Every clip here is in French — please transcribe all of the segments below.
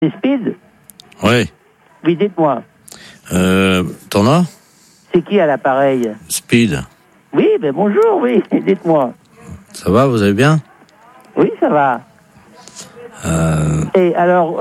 C'est Speed? Oui. Oui, dites-moi. T'en as? C'est qui à l'appareil? Speed. Oui, ben bonjour, oui, dites-moi. Ça va, vous allez bien? Oui, ça va. Et alors,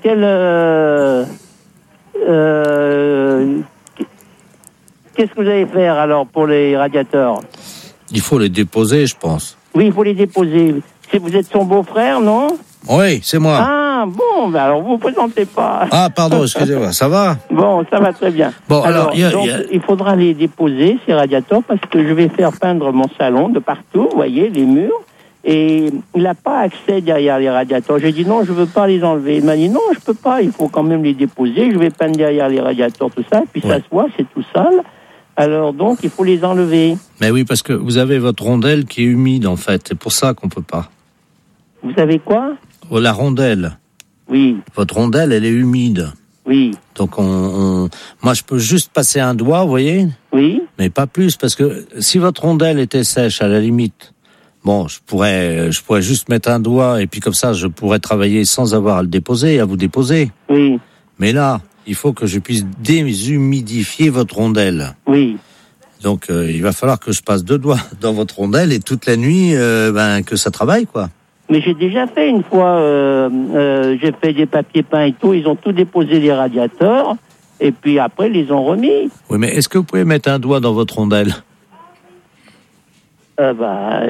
qu'est-ce que vous allez faire alors pour les radiateurs? Il faut les déposer, je pense. Oui, il faut les déposer. Vous êtes son beau-frère, non? Oui, c'est moi. Ah, bon, ben alors vous ne présentez pas. Ah, pardon, excusez-moi, ça va? Bon, ça va très bien. Bon, alors il faudra les déposer, ces radiateurs, parce que je vais faire peindre mon salon de partout, vous voyez, les murs. Et il n'a pas accès derrière les radiateurs. J'ai dit non, je ne veux pas les enlever. Il m'a dit non, je ne peux pas, il faut quand même les déposer. Je vais peindre derrière les radiateurs, tout ça. Et puis ça se voit, c'est tout sale. Alors donc, il faut les enlever. Mais oui, parce que vous avez votre rondelle qui est humide, en fait. C'est pour ça qu'on ne peut pas. Vous savez quoi? Oh, la rondelle. Oui. Votre rondelle, elle est humide. Oui. Donc moi, je peux juste passer un doigt, vous voyez? Oui. Mais pas plus, parce que si votre rondelle était sèche, à la limite, bon, je pourrais juste mettre un doigt et puis comme ça, je pourrais travailler sans avoir à le déposer, à vous déposer. Oui. Mais là, il faut que je puisse déshumidifier votre rondelle. Oui. Donc, il va falloir que je passe 2 doigts dans votre rondelle et toute la nuit, que ça travaille, quoi. Mais j'ai déjà fait une fois, j'ai fait des papiers peints et tout, ils ont tout déposé les radiateurs et puis après, ils les ont remis. Oui, mais est-ce que vous pouvez mettre un doigt dans votre rondelle? Moi,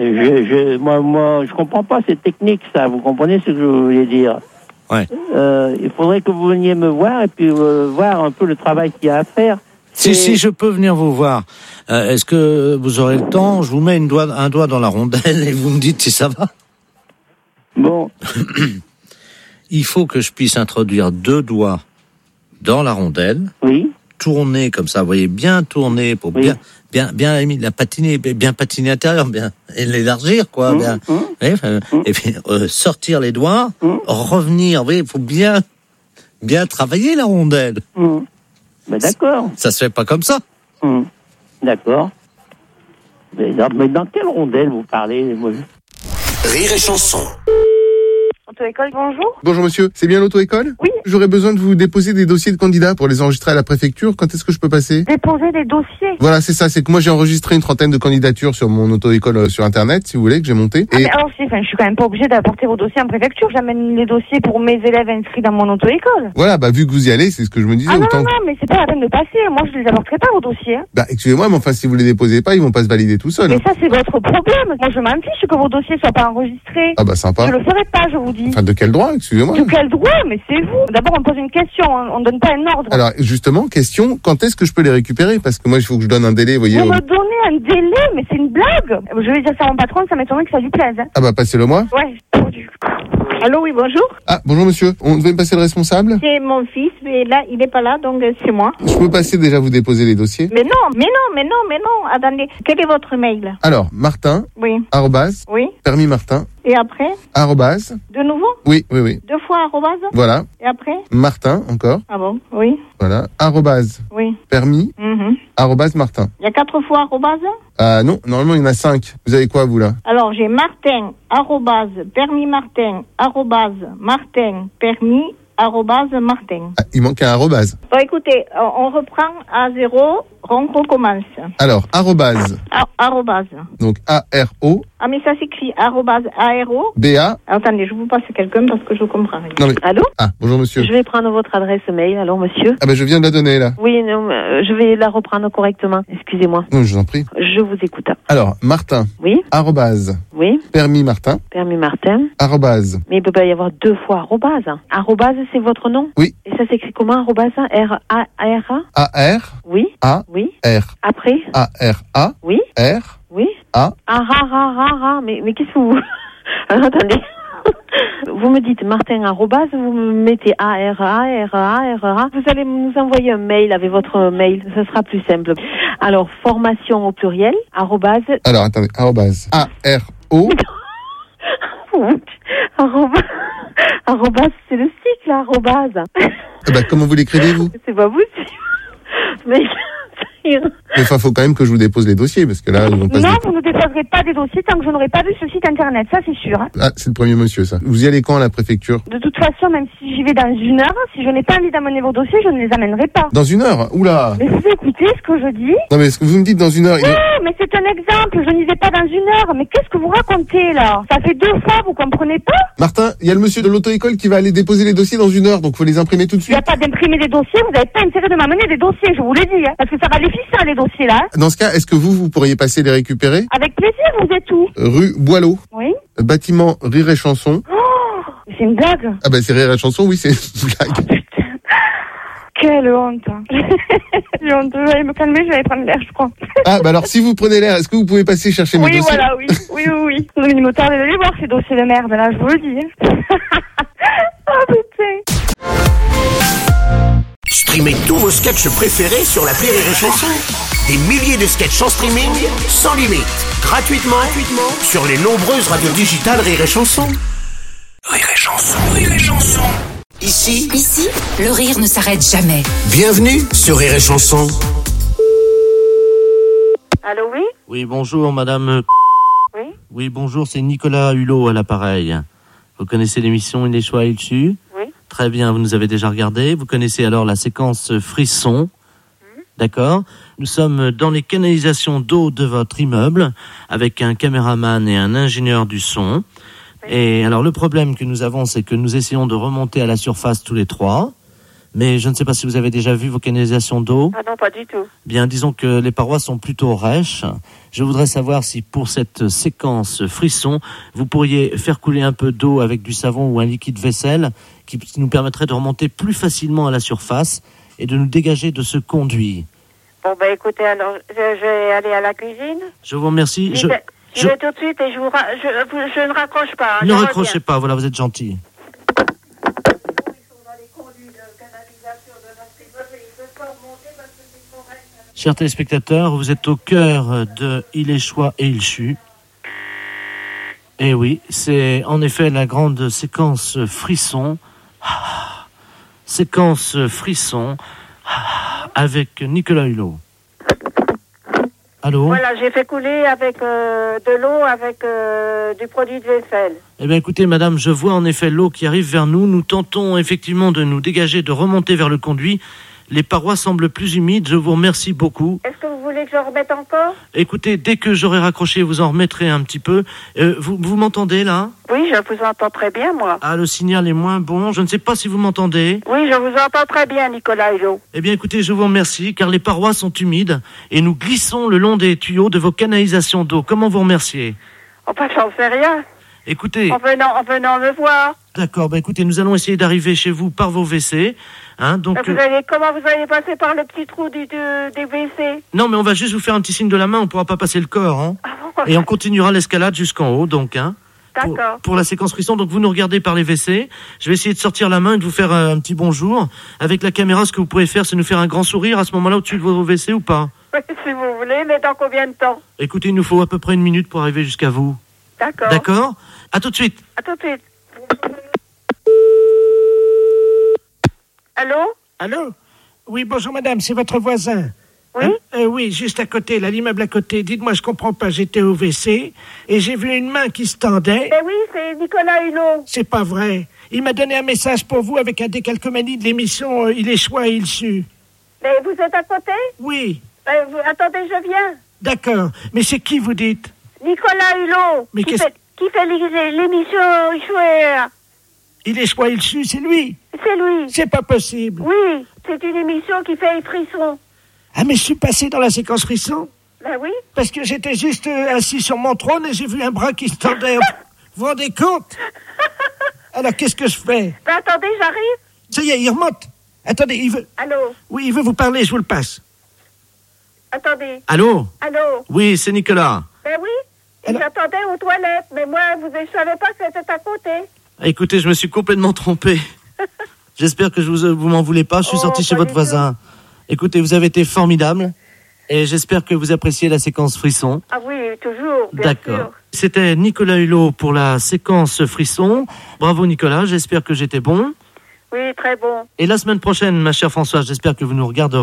je comprends pas ces techniques, ça. Vous comprenez ce que je voulais dire? Ouais. Il faudrait que vous veniez me voir et puis voir un peu le travail qu'il y a à faire. Si je peux venir vous voir, est-ce que vous aurez le temps? Je vous mets un doigt dans la rondelle et vous me dites si ça va. Bon. Il faut que je puisse introduire 2 doigts dans la rondelle. Oui. Tourner comme ça, vous voyez, bien tourner pour bien la patiner, bien patiner intérieur, bien et l'élargir, quoi. Et puis sortir les doigts, revenir. Vous voyez, il faut bien travailler la rondelle. Ben d'accord. Ça se fait pas comme ça. D'accord. Mais dans quelle rondelle vous parlez? Rire et chanson. Auto-école, bonjour. Bonjour monsieur, c'est bien l'auto-école? Oui. J'aurais besoin de vous déposer des dossiers de candidats pour les enregistrer à la préfecture. Quand est-ce que je peux passer? Déposer des dossiers? Voilà, c'est ça, c'est que moi j'ai enregistré une 30aine de candidatures sur mon auto-école sur internet, si vous voulez, que j'ai monté. Mais alors, je suis quand même pas obligée d'apporter vos dossiers en préfecture. J'amène les dossiers pour mes élèves inscrits dans mon auto-école. Voilà, vu que vous y allez, c'est ce que je me disais. Non, mais c'est pas la peine de passer. Moi, je les apporterai pas, vos dossiers. Excusez-moi, mais enfin, si vous les déposez pas, ils vont pas se valider tout seuls. Mais ça, c'est votre problème. Moi, je m'en fiche que vos dossiers soient pas enregistrés. Sympa. Je le ferai pas, je vous dis. Enfin, de quel droit, excusez-moi? De quel droit? Mais c'est vous. D'abord, on pose une question, on donne pas un ordre. Alors, justement, question, quand est-ce que je peux les récupérer? Parce que moi, il faut que je donne un délai, vous voyez. Vous me donnez un délai? Mais c'est une blague. Je vais dire ça à mon patron, ça m'étonnerait que ça lui plaise. Passez-le moi. Ouais. Allô, oui, bonjour. Bonjour monsieur, on devait me passer le responsable? C'est mon fils, mais là, il est pas là, donc c'est moi. Je peux passer déjà vous déposer les dossiers? Mais non. Attendez, quel est votre mail? Alors, Martin. Oui. Arrobase. Oui. Permis Martin. Et après? Arrobase. De nouveau? Oui. 2 fois arrobase? Voilà. Et après? Martin, encore. Ah bon? Oui. Voilà. Arrobase. Oui. Permis. Arrobase Martin. Il y a 4 fois arrobase? Non, normalement il y en a 5. Vous avez quoi vous là? Alors j'ai Martin, arrobase, permis Martin, arrobase, Martin, permis, arrobase, Martin. Il manque un arrobase. Bon écoutez, on reprend à 0, on recommence. Alors, arrobase. Arrobase. Donc A-R-O. Ah mais ça s'écrit arrobase A-R-O. B-A. Attendez, je vous passe quelqu'un parce que je comprends rien. Non mais... Allô? Bonjour monsieur. Je vais prendre votre adresse mail, alors monsieur. Je viens de la donner là. Oui, non, je vais la reprendre correctement, excusez-moi. Non, je vous en prie. Je vous écoute. Alors, Martin. Oui. Arrobase. Oui. Permis Martin. Permis Martin. Arrobase. Mais il peut pas y avoir 2 fois arrobase. Arrobase, c'est votre nom? Oui. Et ça s'écrit comment, arrobase? R-A-R-A? A-R. Oui. A. Oui. R. Après? A-R-A. Oui. R. Oui. A. Mais qu'est-ce que vous... Alors, attendez. Vous me dites Martin arrobase, vous me mettez A-R-A. Vous allez nous envoyer un mail avec votre mail, ça sera plus simple. Alors, formation au pluriel, arrobase... Alors, attendez, arrobase. A-R-O... Arrobase, c'est le cycle, arrobase. Comment vous l'écrivez, vous? C'est pas possible. Mais... Mais enfin, faut quand même que je vous dépose les dossiers, parce que là, on passe. Non, vous ne déposerez pas des dossiers tant que je n'aurai pas vu ce site internet, ça c'est sûr. Hein. Ah, c'est le premier monsieur, ça. Vous y allez quand à la préfecture? De toute façon, même si j'y vais dans 1 heure, si je n'ai pas envie d'amener vos dossiers, je ne les amènerai pas. Dans 1 heure? Oula! Mais vous écoutez ce que je dis? Non, mais ce que vous me dites dans 1 heure. Oui, mais c'est un exemple, je n'y vais pas dans 1 heure. Mais qu'est-ce que vous racontez là? Ça fait 2 fois, vous comprenez pas? Martin, il y a le monsieur de l'auto-école qui va aller déposer les dossiers dans 1 heure, donc faut les imprimer tout de Il n'y suite. a pas d'imprimer des dossiers, vous n'avez pas intérêt de m'amener des dossiers, je vous l'ai dit, hein, parce que ça va les fisser les dossiers là. Hein. Dans ce cas, est-ce que vous pourriez passer les récupérer? Avec plaisir, vous êtes où? Rue Boileau. Oui. Bâtiment Rire et Chanson. Oh, c'est une blague. Ah bah c'est Rire et Chanson, oui, c'est une blague. Putain. Quelle honte. J'ai honte, je vais aller me calmer, je vais aller prendre l'air, je crois. Ah bah alors si vous prenez l'air, est-ce que vous pouvez passer chercher mes Oui, dossiers? voilà, oui. Il me tarde de les voir, ces dossiers de merde, là, je vous le dis. Oh putain. Streamez tous vos sketchs préférés sur l'appli Rire et Chanson. Des milliers de sketchs en streaming, sans limite, gratuitement sur les nombreuses radios digitales Rire et Chanson. Rire et Chanson, Rire et Chanson. Ici, le rire ne s'arrête jamais. Bienvenue sur Rire et Chanson. Allô, oui? Oui, bonjour, madame. Oui? Oui, bonjour, c'est Nicolas Hulot à l'appareil. Vous connaissez l'émission Il est choix, il su? Oui. Très bien, vous nous avez déjà regardé. Vous connaissez alors la séquence frisson. D'accord. Nous sommes dans les canalisations d'eau de votre immeuble avec un caméraman et un ingénieur du son. Oui. Et alors le problème que nous avons, c'est que nous essayons de remonter à la surface tous les trois. Mais je ne sais pas si vous avez déjà vu vos canalisations d'eau. Ah non, pas du tout. Bien, disons que les parois sont plutôt rêches. Je voudrais savoir si pour cette séquence frisson, vous pourriez faire couler un peu d'eau avec du savon ou un liquide vaisselle qui nous permettrait de remonter plus facilement à la surface et de nous dégager de ce conduit. Bon, ben écoutez, alors, je vais aller à la cuisine. Je vous remercie. Je vais tout de suite et je ne raccroche pas. Hein, ne raccrochez pas, voilà, vous êtes gentil. Chers téléspectateurs, vous êtes au cœur de Il est choix et il chut. Et oui, c'est en effet la grande séquence frisson. Séquence frisson avec Nicolas Hulot. Allô? Voilà, j'ai fait couler avec de l'eau avec du produit de vaisselle. Eh bien écoutez madame, je vois en effet l'eau qui arrive vers nous. Nous tentons effectivement de nous dégager, de remonter vers le conduit. Les parois semblent plus humides, je vous remercie beaucoup. Est-ce que vous voulez que je remette encore? Écoutez, dès que j'aurai raccroché, vous en remettrez un petit peu. Vous m'entendez là? Oui, je vous entends très bien, moi. Ah, le signal est moins bon, je ne sais pas si vous m'entendez. Oui, je vous entends très bien, Nicolas Hulot. Eh bien écoutez, je vous remercie, car les parois sont humides et nous glissons le long des tuyaux de vos canalisations d'eau. Comment vous remercier? Enfin, j'en sais rien. Écoutez... En venant me voir. D'accord, écoutez, nous allons essayer d'arriver chez vous par vos WC. Hein, donc, comment vous allez passer par le petit trou des WC? Non, mais on va juste vous faire un petit signe de la main, on ne pourra pas passer le corps. Hein. Ah bon? Et on continuera l'escalade jusqu'en haut, donc. Hein, d'accord. Pour la séquence frisson, donc vous nous regardez par les WC. Je vais essayer de sortir la main et de vous faire un petit bonjour. Avec la caméra, ce que vous pouvez faire, c'est nous faire un grand sourire à ce moment-là au-dessus de vos WC ou pas? Oui, si vous voulez, mais dans combien de temps? Écoutez, il nous faut à peu près 1 minute pour arriver jusqu'à vous. D'accord. D'accord? À tout de suite. À tout de suite. Allô? Allô? Oui, bonjour madame, c'est votre voisin. Oui? Hein? Oui, juste à côté, là, l'immeuble à côté. Dites-moi, je comprends pas, j'étais au WC et j'ai vu une main qui se tendait. Ben oui, c'est Nicolas Hulot. C'est pas vrai. Il m'a donné un message pour vous avec un décalcomanie de l'émission Il est choix et il sue. Mais vous êtes à côté? Oui. Attendez, je viens. D'accord. Mais c'est qui, vous dites? Nicolas Hulot. Mais qui fait l'émission Chouer. Il est choix, il sue, c'est lui. C'est lui. C'est pas possible. Oui, c'est une émission qui fait frisson. Ah, mais je suis passé dans la séquence frisson? Ben oui. Parce que j'étais juste assis sur mon trône et j'ai vu un bras qui se tendait. Vous vous rendez compte? Alors, qu'est-ce que je fais? Ben attendez, j'arrive. Ça y est, il remonte. Attendez, il veut... Allô? Oui, il veut vous parler, je vous le passe. Attendez. Allô? Allô? Oui, c'est Nicolas. Ben oui. Et j'attendais aux toilettes, mais moi, je savais pas que c'était à côté. Écoutez, je me suis complètement trompé. J'espère que vous m'en voulez pas. Je suis sorti chez votre voisin. Écoutez, vous avez été formidable. Et j'espère que vous appréciez la séquence frisson. Ah oui, toujours, bien D'accord. sûr. C'était Nicolas Hulot pour la séquence frisson. Bravo Nicolas, j'espère que j'étais bon. Oui, très bon. Et la semaine prochaine, ma chère Françoise, j'espère que vous nous regarderez.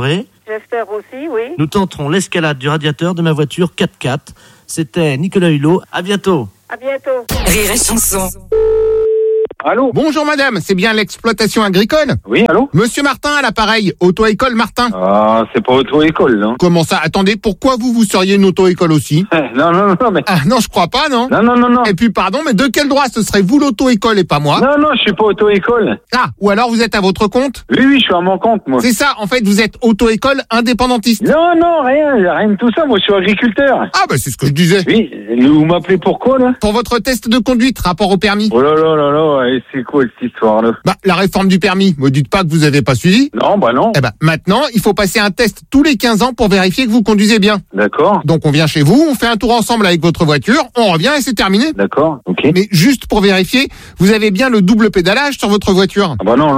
J'espère aussi, oui. Nous tenterons l'escalade du radiateur de ma voiture 4x4. C'était Nicolas Hulot. À bientôt. À bientôt. Rire et chanson. Allô? Bonjour madame, c'est bien l'exploitation agricole? Oui, allô? Monsieur Martin à l'appareil, auto-école Martin. Ah, c'est pas auto-école, non? Comment ça? Attendez, pourquoi vous seriez une auto-école aussi? Non, mais... Ah non, je crois pas, non? Non. Et puis pardon, mais de quel droit ce serait vous l'auto-école et pas moi? Non, je suis pas auto-école. Ah, ou alors vous êtes à votre compte? Oui, je suis à mon compte, moi. C'est ça, en fait, vous êtes auto-école indépendantiste. Non, rien de tout ça, moi je suis agriculteur. Ah bah c'est ce que je disais. Oui, vous m'appelez pourquoi, là? Pour votre test de conduite, rapport au permis. Oh là, et c'est quoi cette histoire-là? Bah, la réforme du permis, me dites pas que vous avez pas suivi. Non, bah non. Eh ben, maintenant, il faut passer un test tous les 15 ans pour vérifier que vous conduisez bien. D'accord. Donc on vient chez vous, on fait un tour ensemble avec votre voiture, on revient et c'est terminé. D'accord, ok. Mais juste pour vérifier, vous avez bien le double pédalage sur votre voiture? Ah bah non,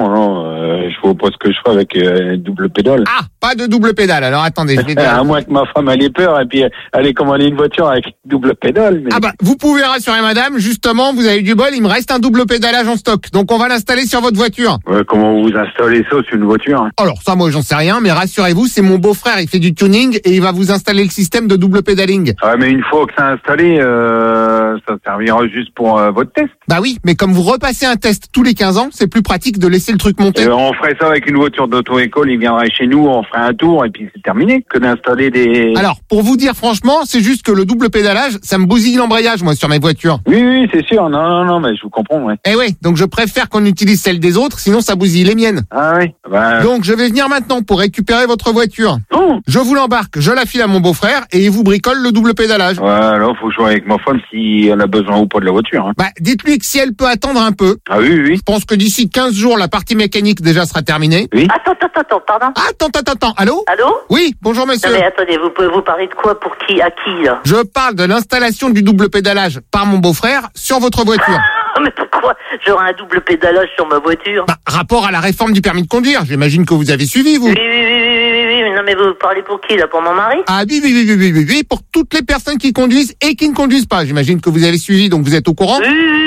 je vois pas ce que je fais avec double pédale. Ah, pas de double pédale, alors attendez, je vais dire... À moins que ma femme elle ait peur et puis elle ait commandé une voiture avec double pédale. Mais... Ah bah, vous pouvez rassurer madame, justement, vous avez eu du bol, il me reste un double pédalage en stock, donc on va l'installer sur votre voiture. Ouais, comment vous installez ça sur une voiture? Alors ça, moi j'en sais rien, mais rassurez-vous, c'est mon beau-frère, il fait du tuning et il va vous installer le système de double pédaling. Ah mais une fois que c'est installé, ça servira juste pour votre test. Bah oui, mais comme vous repassez un test tous les 15 ans, c'est plus pratique de laisser le truc monter. On ferait ça avec une voiture d'auto-école, il viendrait chez nous, on ferait un tour et puis c'est terminé, que d'installer des... Alors, pour vous dire franchement, c'est juste que le double pédalage, ça me bousille l'embrayage, moi, sur mes voitures. Oui, c'est sûr, non, mais je vous comprends, ouais. Eh oui, donc je préfère qu'on utilise celle des autres, sinon ça bousille les miennes. Ah oui, bah... Donc je vais venir maintenant pour récupérer votre voiture. Oh. Je vous l'embarque, je la file à mon beau-frère et il vous bricole le double pédalage. Ouais, alors faut que je vois avec ma femme si elle a besoin ou pas de la voiture. Hein. Bah, dites-lui que si elle peut attendre un peu. Ah oui. Je pense que d'ici 15 jours, la partie mécanique déjà sera terminée. Oui. Attends, pardon. Attends. Allô? Oui, bonjour monsieur. Non mais attendez, vous parlez de quoi? Pour qui? À qui, là? Je parle de l'installation du double pédalage par mon beau-frère sur votre voiture. Mais pourquoi j'aurai un double pédalage sur ma voiture? Bah, rapport à la réforme du permis de conduire, j'imagine que vous avez suivi, vous. Oui, non mais vous parlez pour qui, là? Pour mon mari? Ah oui, pour toutes les personnes qui conduisent et qui ne conduisent pas. J'imagine que vous avez suivi, donc vous êtes au courant.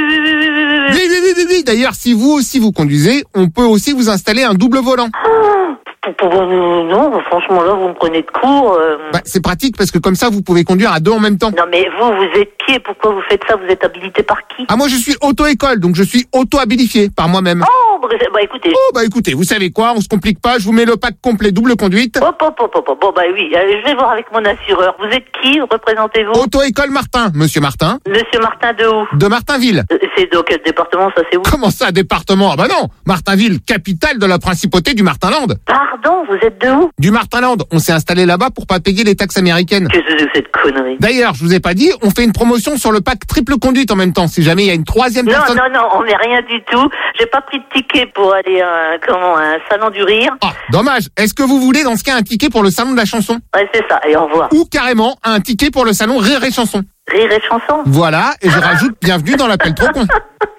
Oui. D'ailleurs, si vous aussi vous conduisez, on peut aussi vous installer un double volant. Non, franchement, là, vous me prenez de court. Bah, c'est pratique parce que comme ça, vous pouvez conduire à deux en même temps. Non, mais vous êtes qui et pourquoi vous faites ça? Vous êtes habilité par qui? Ah, moi, je suis auto-école, donc je suis auto-habilifié par moi-même. Oh, bah écoutez. Oh, bah écoutez, vous savez quoi? On se complique pas, je vous mets le pack complet double conduite. Bon, bah oui, je vais voir avec mon assureur. Vous êtes qui? Représentez-vous? Auto-école Martin, monsieur Martin. Monsieur Martin de où? De Martinville. C'est dans quel département, ça, c'est où? Comment ça, département? Ah bah non, Martinville, capitale de la principauté du Martinland. Pardon, vous êtes de où? Du Martinland. On s'est installé là-bas pour pas payer les taxes américaines. Qu'est-ce que c'est que cette connerie? D'ailleurs, je vous ai pas dit, on fait une promotion sur le pack triple conduite en même temps, si jamais il y a une troisième personne. Non, on met rien du tout. J'ai pas pris de ticket pour aller à un salon du rire. Ah, dommage. Est-ce que vous voulez dans ce cas un ticket pour le salon de la chanson? Ouais, c'est ça, et au revoir. Ou carrément un ticket pour le salon Rire et Chanson. Rire et Chanson? Voilà, et je rajoute bienvenue dans l'appel trop con.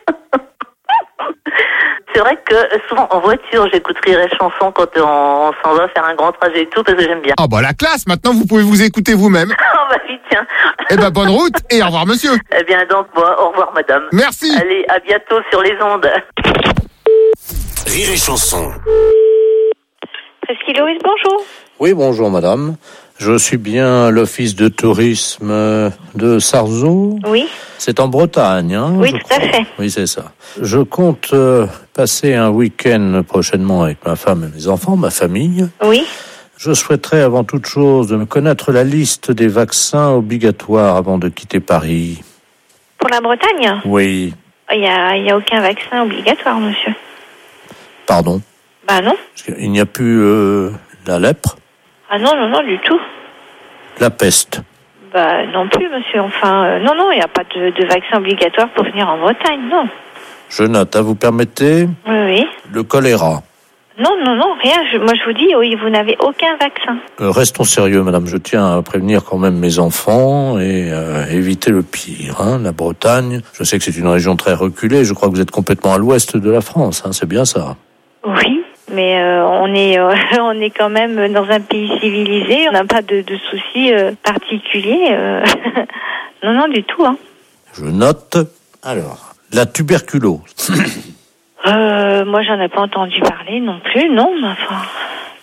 C'est vrai que souvent en voiture, j'écoute Rire et Chanson quand on s'en va faire un grand trajet et tout, parce que j'aime bien. Ah bah la classe, maintenant vous pouvez vous écouter vous-même. Oh bah oui, tiens. Eh ben bonne route et au revoir monsieur. Eh bien donc, au revoir madame. Merci. Allez, à bientôt sur les ondes. Rire et Chanson. Presqu'île Loïs, bonjour. Oui, bonjour madame. Je suis bien l'office de tourisme de Sarzeau. Oui. C'est en Bretagne, hein? Oui, tout à fait. Oui, c'est ça. Je compte passer un week-end prochainement avec ma femme et mes enfants, ma famille. Oui. Je souhaiterais avant toute chose de me connaître la liste des vaccins obligatoires avant de quitter Paris. Pour la Bretagne? Oui. Il y a aucun vaccin obligatoire, monsieur. Pardon? Bah non. Il n'y a plus la lèpre? Ah non, du tout. La peste? Bah non plus, monsieur. Enfin, non, il n'y a pas de vaccin obligatoire pour venir en Bretagne, non. Je note, vous permettez? Oui. Le choléra? Non, rien. Moi, je vous dis, oui, vous n'avez aucun vaccin. Restons sérieux, madame. Je tiens à prévenir quand même mes enfants et éviter le pire. Hein. La Bretagne, je sais que c'est une région très reculée. Je crois que vous êtes complètement à l'ouest de la France. Hein. C'est bien ça? Oui, mais on est quand même dans un pays civilisé. On n'a pas de soucis particuliers. Non, du tout. Hein. Je note. Alors, la tuberculose. Moi, j'en ai pas entendu parler non plus, non, mais enfin...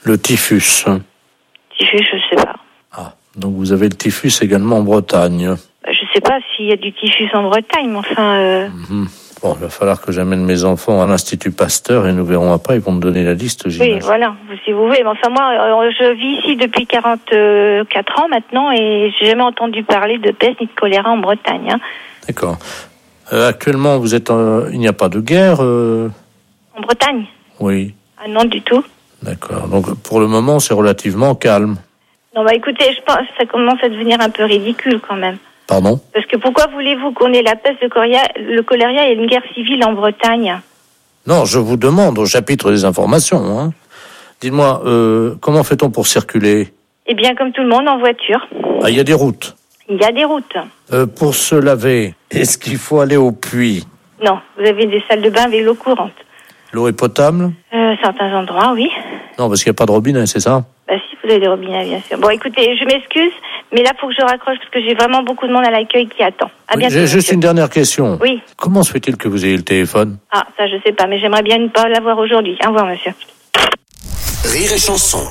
Le typhus. Typhus, je sais pas. Ah, donc vous avez le typhus également en Bretagne. Je sais pas s'il y a du typhus en Bretagne, mais enfin... Bon, il va falloir que j'amène mes enfants à l'Institut Pasteur et nous verrons après, ils vont me donner la liste, j'imagine. Oui, voilà, si vous voulez. Mais enfin, moi, je vis ici depuis 44 ans maintenant et j'ai jamais entendu parler de peste ni de choléra en Bretagne. Hein. D'accord. Actuellement, vous êtes il n'y a pas de guerre En Bretagne ? Oui. Ah non, du tout. D'accord. Donc, pour le moment, c'est relativement calme. Non, bah écoutez, je pense que ça commence à devenir un peu ridicule quand même. Pardon ? Parce que pourquoi voulez-vous qu'on ait la peste, le choléra et une guerre civile en Bretagne ? Non, je vous demande au chapitre des informations. Hein. Dites-moi, comment fait-on pour circuler ? Eh bien, comme tout le monde, en voiture. Ah, il y a des routes ? Il y a des routes. Pour se laver, est-ce qu'il faut aller au puits ? Non, vous avez des salles de bain avec l'eau courante. L'eau est potable ? Certains endroits, oui. Non, parce qu'il n'y a pas de robinet, c'est ça ? Bah si, vous avez des robinets, bien sûr. Bon, écoutez, je m'excuse, mais là, il faut que je raccroche parce que j'ai vraiment beaucoup de monde à l'accueil qui attend. À bientôt. J'ai juste une dernière question. Oui. Comment se fait-il que vous ayez le téléphone ? Ah, ça, je sais pas, mais j'aimerais bien ne pas l'avoir aujourd'hui. Au revoir, monsieur. Rire et chanson.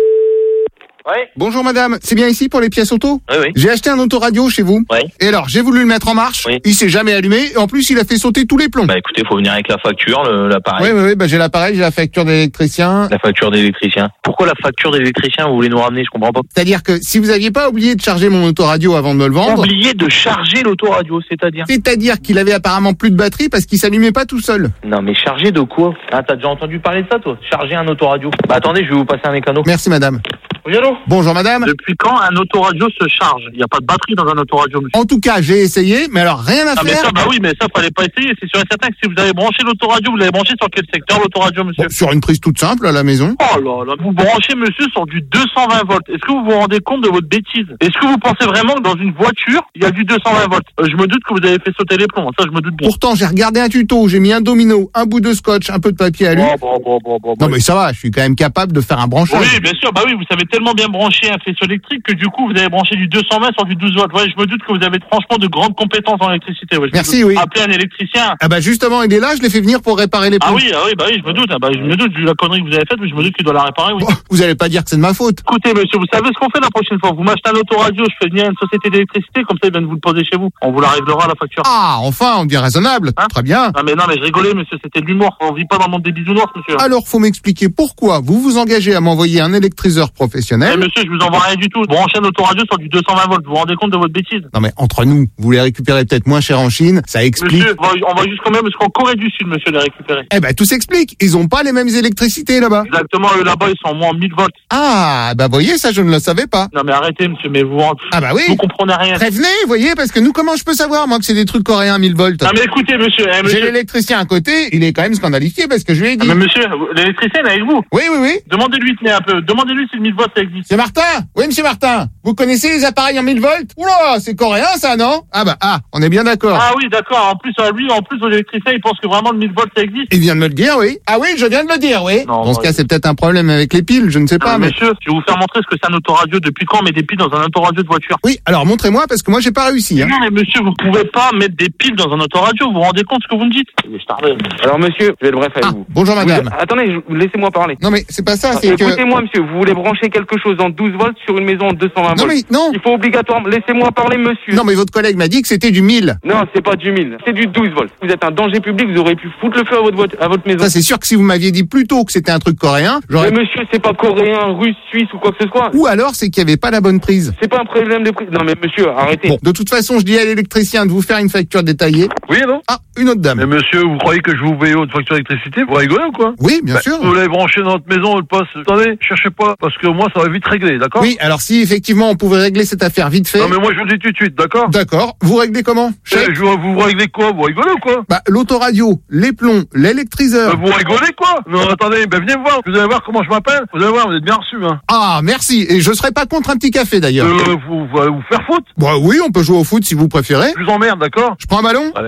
Oui. Bonjour madame, c'est bien ici pour les pièces auto ? Oui. J'ai acheté un autoradio chez vous. Oui. Et alors, j'ai voulu le mettre en marche. Oui. Il s'est jamais allumé. Et en plus, il a fait sauter tous les plombs. Bah écoutez, faut venir avec la facture, l'appareil. Oui, bah j'ai l'appareil, j'ai la facture d'électricien. La facture d'électricien. Pourquoi la facture d'électricien, vous voulez nous ramener ? Je comprends pas. C'est-à-dire que si vous aviez pas oublié de charger mon autoradio avant de me le vendre... Oublié de charger l'autoradio, c'est-à-dire ? C'est-à-dire qu'il avait apparemment plus de batterie parce qu'il s'allumait pas tout seul. Non mais charger de quoi ? Ah, t'as déjà entendu parler de ça, toi ? Charger un autoradio. Bah attendez, je vais vous passer un mécano. Merci madame. Oui, allô ? Bonjour madame. Depuis quand un autoradio se charge ? Il n'y a pas de batterie dans un autoradio, monsieur. En tout cas, j'ai essayé, mais alors rien à faire. Mais ça, bah oui, mais ça, fallait pas essayer. C'est sûr et certain que si vous avez branché l'autoradio, vous l'avez branché sur quel secteur, l'autoradio, monsieur ? Sur une prise toute simple à la maison. Oh là là, vous branchez, monsieur, sur du 220 volts. Est-ce que vous vous rendez compte de votre bêtise ? Est-ce que vous pensez vraiment que dans une voiture, il y a du 220 volts ? Je me doute que vous avez fait sauter les plombs. Ça, je me doute bien. Pourtant, j'ai regardé un tuto, j'ai mis un domino, un bout de scotch, un peu de papier alu. Non, mais ça va, je suis quand même capable de faire un branchage. Oui, bien sûr, bah oui, vous savez tellement bien brancher un faisceau électrique que du coup, vous avez branché du 220 sur du 12 volts. Ouais, je me doute que vous avez franchement de grandes compétences en électricité. Ouais, merci, oui. Appelez un électricien. Ah bah justement, il est là, je l'ai fait venir pour réparer les plombs. Ah oui, bah oui, je me doute. Je me doute, vu la connerie que vous avez faite, mais je me doute qu'il doit la réparer, oui. Oh, vous allez pas dire que c'est de ma faute. Écoutez, monsieur, vous savez ce qu'on fait la prochaine fois ? Vous m'achetez un autoradio, je fais venir une société d'électricité, comme ça, ils viennent vous le poser chez vous. On vous la réglera, la facture. Ah, enfin, on devient raisonnable. Hein ? Très bien. Non, mais je rigolais, monsieur, c'était de l'humour. On vit pas dans le monde des bisounours, monsieur. Alors, faut m'expliquer pourquoi vous vous engagez à m'envoyer un électryseur professionnel. Mais monsieur, je vous envoie rien du tout. Branchez un autoradio sur du 220 volts. Vous vous rendez compte de votre bêtise ? Non, mais entre nous, vous les récupérez peut-être moins cher en Chine, ça explique. Monsieur, on va jusqu'au même jusqu'en Corée du Sud, monsieur, les récupérer. Eh ben, tout s'explique. Ils ont pas les mêmes électricités là-bas. Exactement, eux là-bas, ils sont en moins 1000 volts. Ah, bah, voyez, ça, je ne le savais pas. Non, mais arrêtez, monsieur, mais vous vous comprenez rien. Prévenez, voyez, parce que nous, comment je peux savoir, moi, que c'est des trucs coréens 1000 volts? Non, mais écoutez, monsieur. J'ai l'électricien à côté, il est quand même scandalifié parce que je lui ai dit. Mais monsieur, l'électricien est avec vous. Oui. Demandez-lui, tenez un peu. Demandez-lui si le 1000 volts ça existe. C'est Martin? Oui, monsieur Martin. Vous connaissez les appareils en 1000 volts? Oula, c'est coréen, ça, non? On est bien d'accord. Ah oui, d'accord. En plus, l'électricien, il pense que vraiment le 1000 volts ça existe. Il vient de me le dire, oui. Ah oui, je viens de le dire, oui. Non, dans ce cas, c'est peut-être un problème avec les piles, je ne sais pas. Mais monsieur, je vais vous faire montrer ce que c'est un autoradio. Depuis quand on met des piles dans un autoradio de voiture? Oui, alors montrez-moi, parce que moi, j'ai pas réussi. Non, mais monsieur, vous pouvez pas mettre des piles dans un autoradio. Vous vous rendez compte de ce que vous me dites? Alors monsieur, je vais être bref avec vous. Bonjour madame. Attendez, laissez-moi parler. Non mais c'est pas ça, c'est Écoutez-moi monsieur, vous voulez brancher quelque chose en 12 volts sur une maison en 220 volts. Non. Il faut obligatoirement, laissez-moi parler monsieur. Non mais votre collègue m'a dit que c'était du 1000. Non, c'est pas du 1000, c'est du 12 volts. Vous êtes un danger public, vous aurez pu foutre le feu à votre maison. Ça c'est sûr que si vous m'aviez dit plus tôt que c'était un truc coréen, j'aurais... Mais monsieur, c'est pas coréen, russe, suisse ou quoi que ce soit. Ou alors c'est qu'il y avait pas la bonne prise. C'est pas un problème de prise. Non mais monsieur, arrêtez. Bon, de toute façon, je dis à l'électricien de vous faire une facture détaillée. Oui, non? Ah, une autre dame. Mais monsieur, vous croyez que je vous paye une facture d'électricité? Vous rigolez ou quoi? Oui, bien sûr. Vous l'avez branché dans notre maison, le poste. Attendez, cherchez pas, parce que moi, ça va vite régler, d'accord? Oui, alors si effectivement on pouvait régler cette affaire vite fait. Non, mais moi, je vous le dis tout de suite, d'accord? D'accord. Vous réglez comment? Vous réglez quoi? Vous rigolez ou quoi? L'autoradio, les plombs, l'électriseur. Vous rigolez quoi? Non, attendez, venez me voir. Vous allez voir comment je m'appelle. Vous allez voir, vous êtes bien reçu, hein. Ah, merci. Et je serais pas contre un petit café d'ailleurs. Vous faire foot? Bah oui, on peut jouer au foot si vous préférez. Je vous emmerde, d'accord? Je prends un ballon? Allez,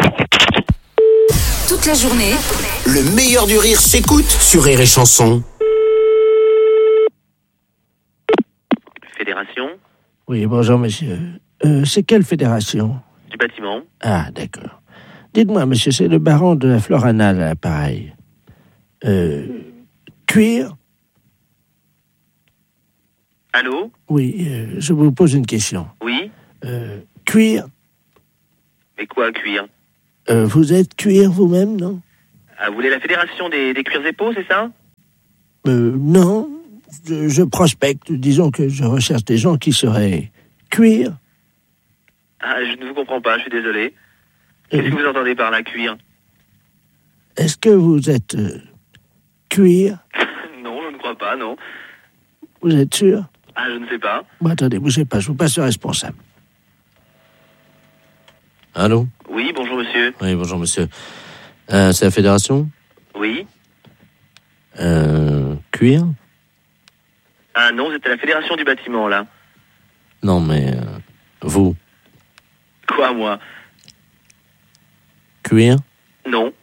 Toute la journée, le meilleur du rire s'écoute sur Rire et Chanson. Fédération? Oui, bonjour monsieur. C'est quelle fédération? Du bâtiment. Ah, d'accord. Dites-moi, monsieur, c'est le baron de la Floranale à l'appareil. Cuir? Allô? Oui, je vous pose une question. Oui? Cuir. Mais quoi, cuir? Vous êtes cuir vous-même, non? Ah, vous voulez la fédération des cuirs et peaux, c'est ça? Non. Je prospecte. Disons que je recherche des gens qui seraient cuir. Ah, je ne vous comprends pas, je suis désolé. Qu'est-ce que vous entendez par la cuir? Est-ce que vous êtes cuir? Non, je ne crois pas, non. Vous êtes sûr? Ah, je ne sais pas. Bon, attendez, bougez pas, je vous passe le responsable. Allô? Oui, bonjour monsieur. Oui, bonjour monsieur. C'est la fédération? Oui. Cuir? Ah non, vous êtes à la fédération du bâtiment, là. Non, mais vous? Quoi, moi? Cuir? Non.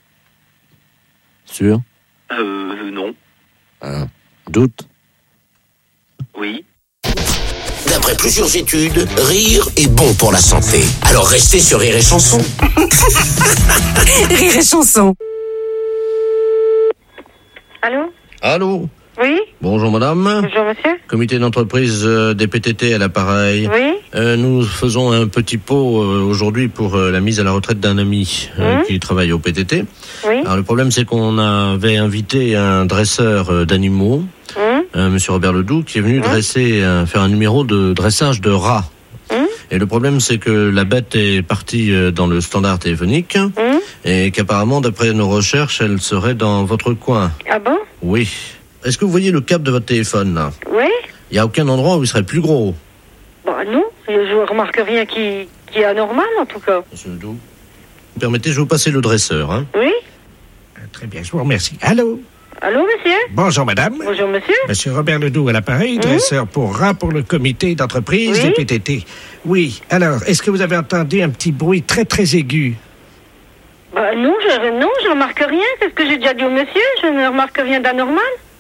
Sûr? Non. Doute? Oui. D'après plusieurs études, rire est bon pour la santé. Alors restez sur Rire et Chanson. Rire et Chanson. Allô? Allô? Oui? Bonjour madame. Bonjour monsieur. Comité d'entreprise des PTT à l'appareil. Oui? Nous faisons un petit pot aujourd'hui pour la mise à la retraite d'un ami qui travaille au PTT. Oui? Alors le problème c'est qu'on avait invité un dresseur d'animaux, monsieur Robert Ledoux, qui est venu faire un numéro de dressage de rats. Et le problème c'est que la bête est partie dans le standard téléphonique et qu'apparemment d'après nos recherches elle serait dans votre coin. Ah bon? Oui. Est-ce que vous voyez le câble de votre téléphone là? Oui? Il n'y a aucun endroit où il serait plus gros. Bah non, je remarque rien qui est anormal en tout cas. Monsieur Ledoux, permettez, je vais vous passer le dresseur. Hein. Oui? Très bien, je vous remercie. Allô? Allô monsieur? Bonjour madame. Bonjour monsieur. Monsieur Robert Ledoux à l'appareil, dresseur pour rats pour le comité d'entreprise des PTT. Oui, alors, est-ce que vous avez entendu un petit bruit très très aigu? Bah non, je remarque rien. C'est ce que j'ai déjà dit au monsieur. Je ne remarque rien d'anormal.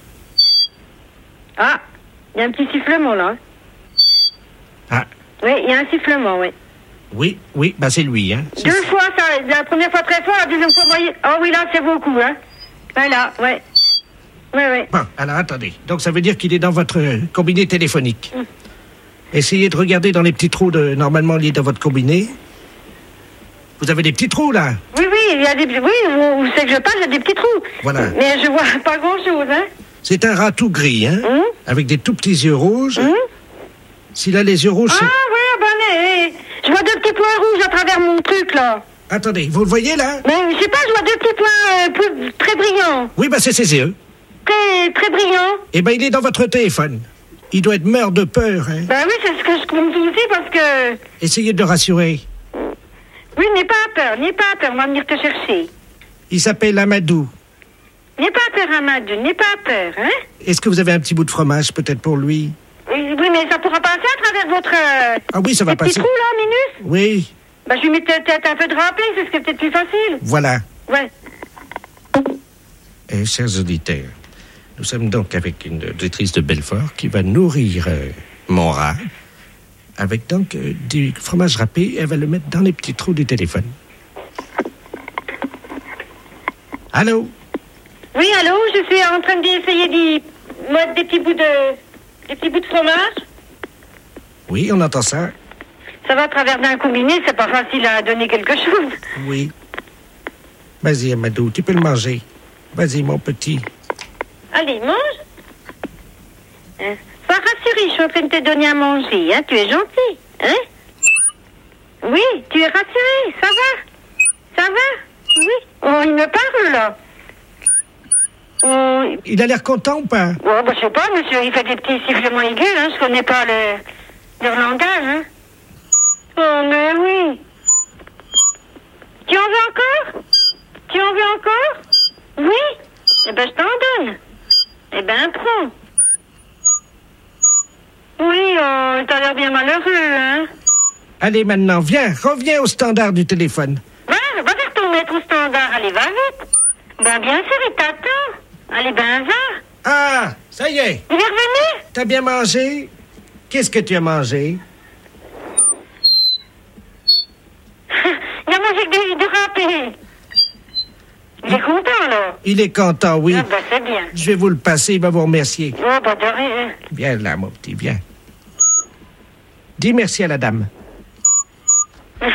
Ah, il y a un petit sifflement là. Ah. Oui, il y a un sifflement, oui. Oui, bah c'est lui, hein. Deux fois, ça, la première fois très fort, la deuxième fois moyen. Oh oui, là, c'est beaucoup, hein. Voilà, ouais. Ouais. Bon, alors attendez. Donc ça veut dire qu'il est dans votre combiné téléphonique. Essayez de regarder dans les petits trous normalement liés dans votre combiné. Vous avez des petits trous, là? Oui, il y a des... Oui, vous savez que je parle, il y a des petits trous. Voilà. Mais je vois pas grand-chose, hein. C'est un rat tout gris, hein, avec des tout petits yeux rouges. S'il a les yeux rouges... Ah, oui, je vois deux petits points rouges à travers mon truc, là. Attendez, vous le voyez, là? Mais je sais pas, je vois deux petits points très brillants. Oui, bah c'est ses yeux. Très brillants. Eh ben, il est dans votre téléphone. Il doit être mort de peur, hein. Ben oui, c'est ce que je compte aussi, parce que... Essayez de le rassurer. Oui, n'aie pas peur, on va venir te chercher. Il s'appelle Amadou. N'aie pas peur, Amadou, n'aie pas peur, hein. Est-ce que vous avez un petit bout de fromage, peut-être, pour lui? Oui, mais ça pourra passer à travers votre... Ah oui, ça va passer. Petit trou, là, minus? Oui. Ben, je lui mets peut-être un peu de râpé, c'est ce qui est peut-être plus facile. Voilà. Ouais. Et chers auditeurs, nous sommes donc avec une auditrice de Belfort qui va nourrir mon rat avec donc du fromage râpé. Elle va le mettre dans les petits trous du téléphone. Allô? Oui, allô, je suis en train d'essayer d'y mettre des petits bouts de fromage. Oui, on entend ça. Ça va à travers d'un combiné, c'est pas facile à donner quelque chose. Oui. Vas-y, Amadou, tu peux le manger. Vas-y, mon petit. Allez, mange. Sois rassuré, je suis en train de te donner à manger, hein. Tu es gentil, hein? Oui, tu es rassuré, ça va? Ça va? Oui. Oh, il me parle, là. Oh. Il a l'air content ou pas? Oh, bah, je sais pas, monsieur, il fait des petits sifflements aigus, hein. Je connais pas leur langage, hein. Oh, mais oui. Tu en veux encore? Tu en veux encore? Oui? Eh ben, je t'en donne. Eh ben, prends. Oui, t'as l'air bien malheureux, hein? Allez, maintenant, reviens au standard du téléphone. Va faire ton maître au standard, allez, va vite. Ben, bien sûr, il t'attend. Allez, ben, va. Ah, ça y est. Il est revenu? T'as bien mangé? Qu'est-ce que tu as mangé? Il a mangé du râpé. Il est content, là. Il est content, oui. Ah, c'est bien. Je vais vous le passer, il va vous remercier. Oh, de rien. Viens là, mon petit, viens. Dis merci à la dame. Je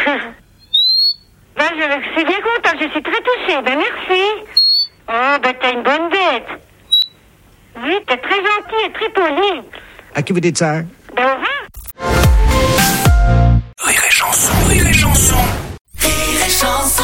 suis bien contente, je suis très touchée. Merci. Oh, t'as une bonne bête. Oui, t'es très gentil et très poli. À qui vous dites ça? Au revoir. Rire et chanson, rire et chanson. Rire et chanson.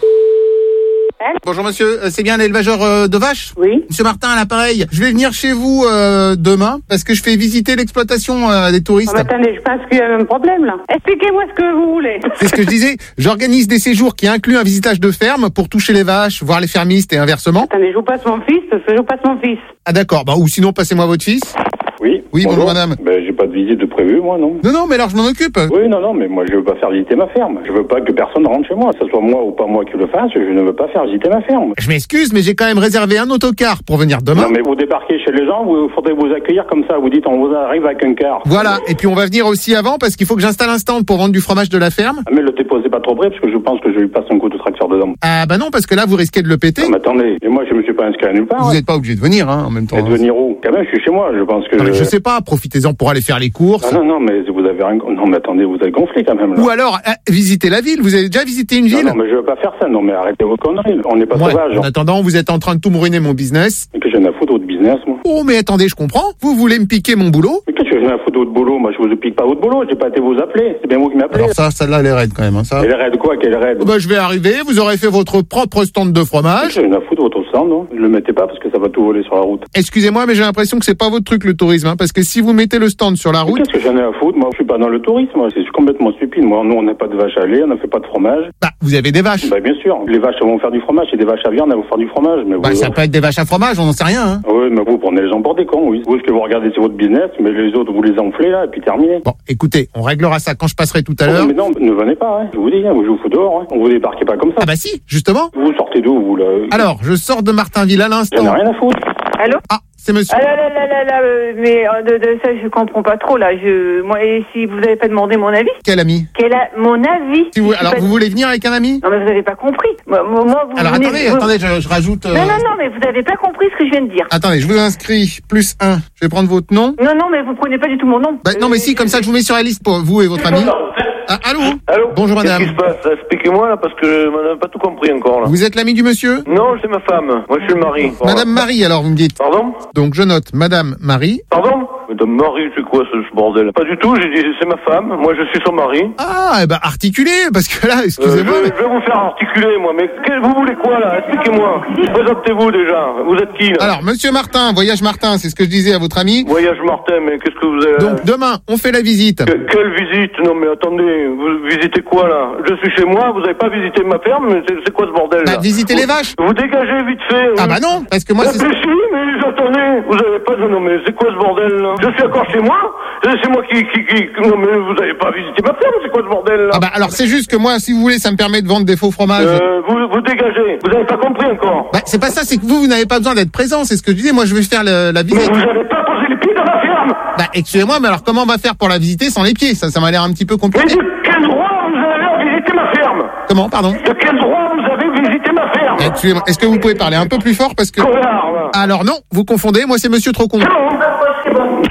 Bonjour monsieur, c'est bien l'élevageur de vaches? Oui. Monsieur Martin à l'appareil. Je vais venir chez vous demain parce que je fais visiter l'exploitation des touristes. Attendez, je pense qu'il y a un problème là. Expliquez-moi ce que vous voulez. C'est ce que je disais. J'organise des séjours qui incluent un visitage de ferme pour toucher les vaches, voir les fermistes et inversement. Attendez, je vous passe mon fils, parce que je vous passe mon fils. Ah d'accord, ou sinon passez-moi votre fils. Oui. Oui, bonjour madame. J'ai pas de visite de prévu, moi, non. Non, mais alors je m'en occupe. Oui, non, mais moi je veux pas faire visiter ma ferme. Je veux pas que personne rentre chez moi, que ce soit moi ou pas moi qui le fasse, je ne veux pas faire visiter ma ferme. Je m'excuse, mais j'ai quand même réservé un autocar pour venir demain. Non, mais vous débarquez chez les gens, vous faudrait vous accueillir comme ça, vous dites on vous arrive avec un car. Voilà, et puis on va venir aussi avant parce qu'il faut que j'installe un stand pour vendre du fromage de la ferme. Ah, mais le déposez pas trop près parce que je pense que je lui passe un coup de tracteur dedans. Ah bah non, parce que là vous risquez de le péter. Non, mais attendez, et moi je me suis pas inscrit à nulle part. Vous n'êtes pas obligé de venir en même temps. Et de venir où? Quand même, je suis chez moi, je pense que... Non, mais je sais pas, profitez-en pour aller faire les courses. Ah, non, mais vous avez un... Non, mais attendez, vous avez gonflé quand même, là. Ou alors, visiter la ville. Vous avez déjà visité une ville? Non, mais je veux pas faire ça. Non, mais arrêtez vos conneries. On n'est pas sauvages. En attendant, vous êtes en train de tout me ruiner mon business. Mais que j'en ai à foutre votre business, moi. Oh, mais attendez, je comprends. Vous voulez me piquer mon boulot? Mais qu'est-ce que j'en ai à foutre votre boulot? Moi, je vous pique pas votre boulot. J'ai pas été vous appeler. C'est bien vous qui m'appelez. Alors ça, celle-là, elle est raide quand même, hein, ça. Elle est raide quoi? Quelle raide? Bah, je vais arriver. Vous aurez fait votre propre stand de fromage. J'en ai à foutre votre stand, non? Ne le mettez pas parce que ça va tout voler sur la route. Excusez-moi, mais j'ai l'impression que c'est pas votre truc, le tourisme, hein, parce que si vous mettez le stand sur la route... Qu'est-ce que j'en ai à foutre? Moi, je suis pas dans le tourisme. Moi, c'est complètement stupide. Moi, nous, on n'a pas de vaches à lait, on n'a fait pas de fromage. Bah, vous avez des vaches. Bah, bien sûr. Les vaches, elles vont faire du fromage. Et des vaches à viande, elles vont faire du fromage. Mais bah, ça peut être des vaches à fromage, on n'en sait rien, hein. Oui, mais vous prenez les gens pour des cons, oui. Vous, ce que vous regardez, c'est votre business, mais les autres, vous les enflez, là, et puis terminé. Bon, écoutez, on réglera ça quand je passerai tout à l'heure. Mais non, ne venez pas, hein. Je vous dis, hein, je vous fous dehors, hein. On vous débarquez pas comme ça. Ah bah si, justement. Vous sortez d'où, vous, là? Alors, je sors de Martinville à l'instant. J'en ai rien à foutre. Allô? Ah, c'est monsieur. Ah là, mais de ça, je comprends pas trop, là. Moi, et si vous avez pas demandé mon avis? Quel ami? Mon avis. Si vous, alors, vous voulez venir avec un ami? Non, mais vous avez pas compris. Moi, vous alors, venez, attendez, je rajoute... Non, mais vous avez pas compris ce que je viens de dire. Attendez, je vous inscris +1. Je vais prendre votre nom. Non, mais vous prenez pas du tout mon nom. Bah, non, mais si, comme ça, je vous mets sur la liste pour vous et votre ami. Ah, allô? Bonjour, madame. Qu'est-ce qui se passe? Expliquez-moi, là, parce que on n'a pas tout compris encore, là. Vous êtes l'ami du monsieur? Non, c'est ma femme. Moi, je suis le mari. Madame Marie, alors, vous me dites. Pardon? Donc, je note Madame Marie. Pardon? Madame Marie, c'est quoi ce bordel? Pas du tout, j'ai dit c'est ma femme, moi je suis son mari. Ah, eh ben articulez, parce que là, excusez-moi. Je vais vous faire articuler, moi, mais vous voulez quoi là? Expliquez-moi. Présentez-vous déjà. Vous êtes qui là? Alors, monsieur Martin, Voyage Martin, c'est ce que je disais à votre ami. Voyage Martin, mais qu'est-ce que vous avez... Donc demain, on fait la visite. Quelle visite? Non mais attendez, vous visitez quoi là? Je suis chez moi, vous avez pas visité ma ferme, mais c'est quoi ce bordel là? Bah, visiter les vaches. Vous dégagez vite fait. Ah bah non, parce que moi c'est... Mais si, mais attendez, vous avez pas de... Non mais c'est quoi ce bordel là? Je suis encore chez moi? C'est moi qui... Non mais vous avez pas visité ma ferme, c'est quoi ce bordel là? Ah bah alors c'est juste que moi, si vous voulez, ça me permet de vendre des faux fromages. Vous dégagez, vous avez pas compris encore? Bah c'est pas ça, c'est que vous n'avez pas besoin d'être présent, c'est ce que je disais, moi je vais faire la visite. Mais vous avez pas posé les pieds dans la ferme? Bah excusez-moi, mais alors comment on va faire pour la visiter sans les pieds? Ça m'a l'air un petit peu compliqué. Mais de quel droit vous avez visité ma ferme? Comment, pardon? De quel droit vous avez visité ma ferme? Excusez-moi, est-ce que vous pouvez parler un peu plus fort parce que... Alors non, vous confondez, moi c'est monsieur Trocon. C'est bon.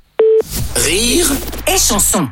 Rire et chanson.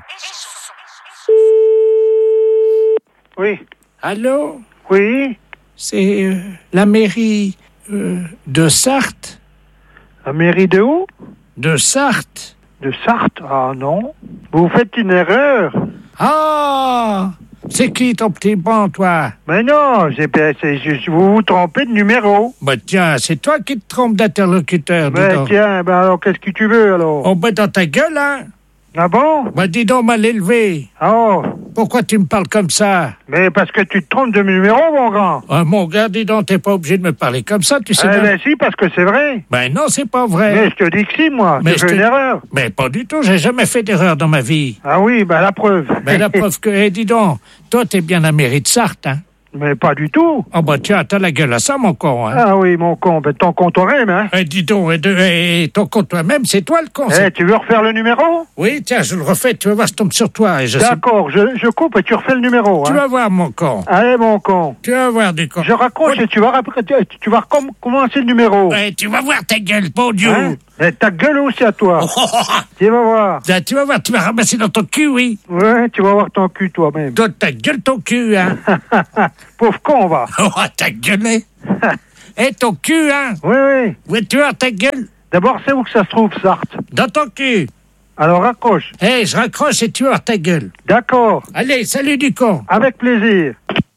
Oui. Allô? Oui. C'est la mairie de Sarthe. La mairie de où? De Sarthe. De Sarthe? Ah non. Vous faites une erreur. Ah! C'est qui ton petit bon, toi? Mais non, vous vous trompez de numéro. Bah tiens, c'est toi qui te trompes d'interlocuteur, dis Mais donc. tiens, alors qu'est-ce que tu veux alors? On bat dans ta gueule, hein? Ah bon? Bah dis donc, mal élevé. Oh. Pourquoi tu me parles comme ça? Mais parce que tu te trompes de numéro, mon grand. Ah, mon gars, dis donc, t'es pas obligé de me parler comme ça, tu sais bien. Ben si, parce que c'est vrai. Ben non, c'est pas vrai. Mais je te dis que si, moi. Mais tu fais une erreur. Mais pas du tout, j'ai jamais fait d'erreur dans ma vie. Ah oui, ben la preuve. Ben la preuve que... Eh, dis donc, toi, t'es bien la mairie de Sarthe, hein? Mais pas du tout. Ah bah tiens, t'as la gueule à ça, mon con. Hein. Ah oui, mon con, ben ton con toi-même, hein. Dis donc, et ton con toi-même, c'est toi le con. Tu veux refaire le numéro? Oui, tiens, je le refais, tu vas voir, je tombe sur toi. D'accord, je coupe et tu refais le numéro. Tu vas voir, mon con. Allez, mon con. Tu vas voir, du con. Je raccroche et tu vas commencer le numéro. Tu vas voir ta gueule, bon Dieu. Hein? Et ta gueule aussi à toi. Tu vas voir. Tu vas voir, tu vas ramasser dans ton cul, oui. Ouais, tu vas voir ton cul toi-même. Toi, ta gueule, ton cul, hein. Pauvre con, va. Oh, ta gueule. Et ton cul, hein. Oui. Oui, tu vois ta gueule. D'abord, c'est où que ça se trouve, Sarthe? Dans ton cul. Alors, raccroche. Je raccroche et tu vois ta gueule. D'accord. Allez, salut du con. Avec plaisir.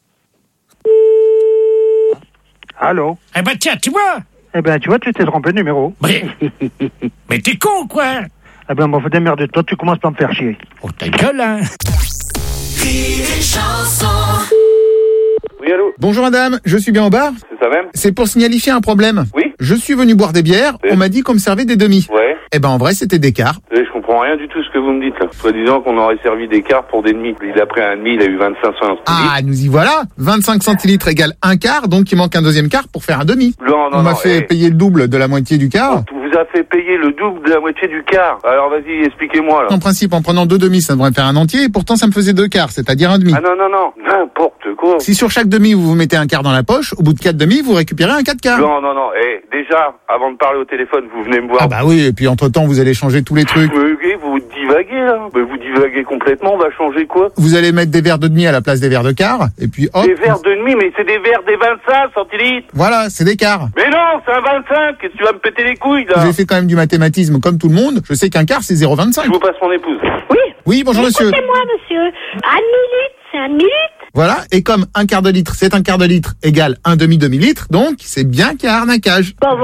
Allô? Tiens, tu vois. Tu vois, tu t'es trompé de numéro. Mais t'es con, quoi. Faut démerder. Toi, tu commences par me faire chier. Oh, ta gueule, hein. Oui, allô? Bonjour madame, je suis bien au bar? C'est ça même? C'est pour signifier un problème. Oui? Je suis venu boire des bières, on m'a dit qu'on me servait des demi. Ouais. En vrai, c'était des quarts. Je comprends rien du tout ce que vous me dites là. Soit disant qu'on aurait servi des quarts pour des demi. Il a pris un demi, il a eu 25 centilitres. Ah, nous y voilà. 25 centilitres égale un quart, donc il manque un deuxième quart pour faire un demi. On m'a fait payer le double de la moitié du quart. On vous a fait payer le double de la moitié du quart. Alors vas-y, expliquez-moi là. En principe, en prenant 2 demi, ça devrait me faire un entier, et pourtant ça me faisait 2 quarts, c'est-à-dire un demi. Ah non, n'importe quoi. Si sur chaque demi, vous mettez un quart dans la poche, au bout de 4 demi, vous récupérez un 4 quarts. Non. Déjà, avant de parler au téléphone, vous venez me voir. Ah bah oui, et puis entre-temps, vous allez changer tous les trucs. Vous divaguez là. Vous divaguez complètement, on va changer quoi? Vous allez mettre des verres de demi à la place des verres de quart, et puis hop. Des verres de demi, mais c'est des verres des 25 centilitres. Voilà, c'est des quarts. Mais non, c'est un 25. Qu'est-ce que tu vas me péter les couilles là? J'ai fait quand même du mathématisme comme tout le monde. Je sais qu'un quart, c'est 0,25. Je vous passe mon épouse. Oui, bonjour monsieur. Écoutez-moi, monsieur. Un demi-litre, c'est un demi-litre. Voilà, et comme un quart de litre, c'est un quart de litre égale un demi-demi-litre, donc c'est bien qu'il y a arnaquage. Bah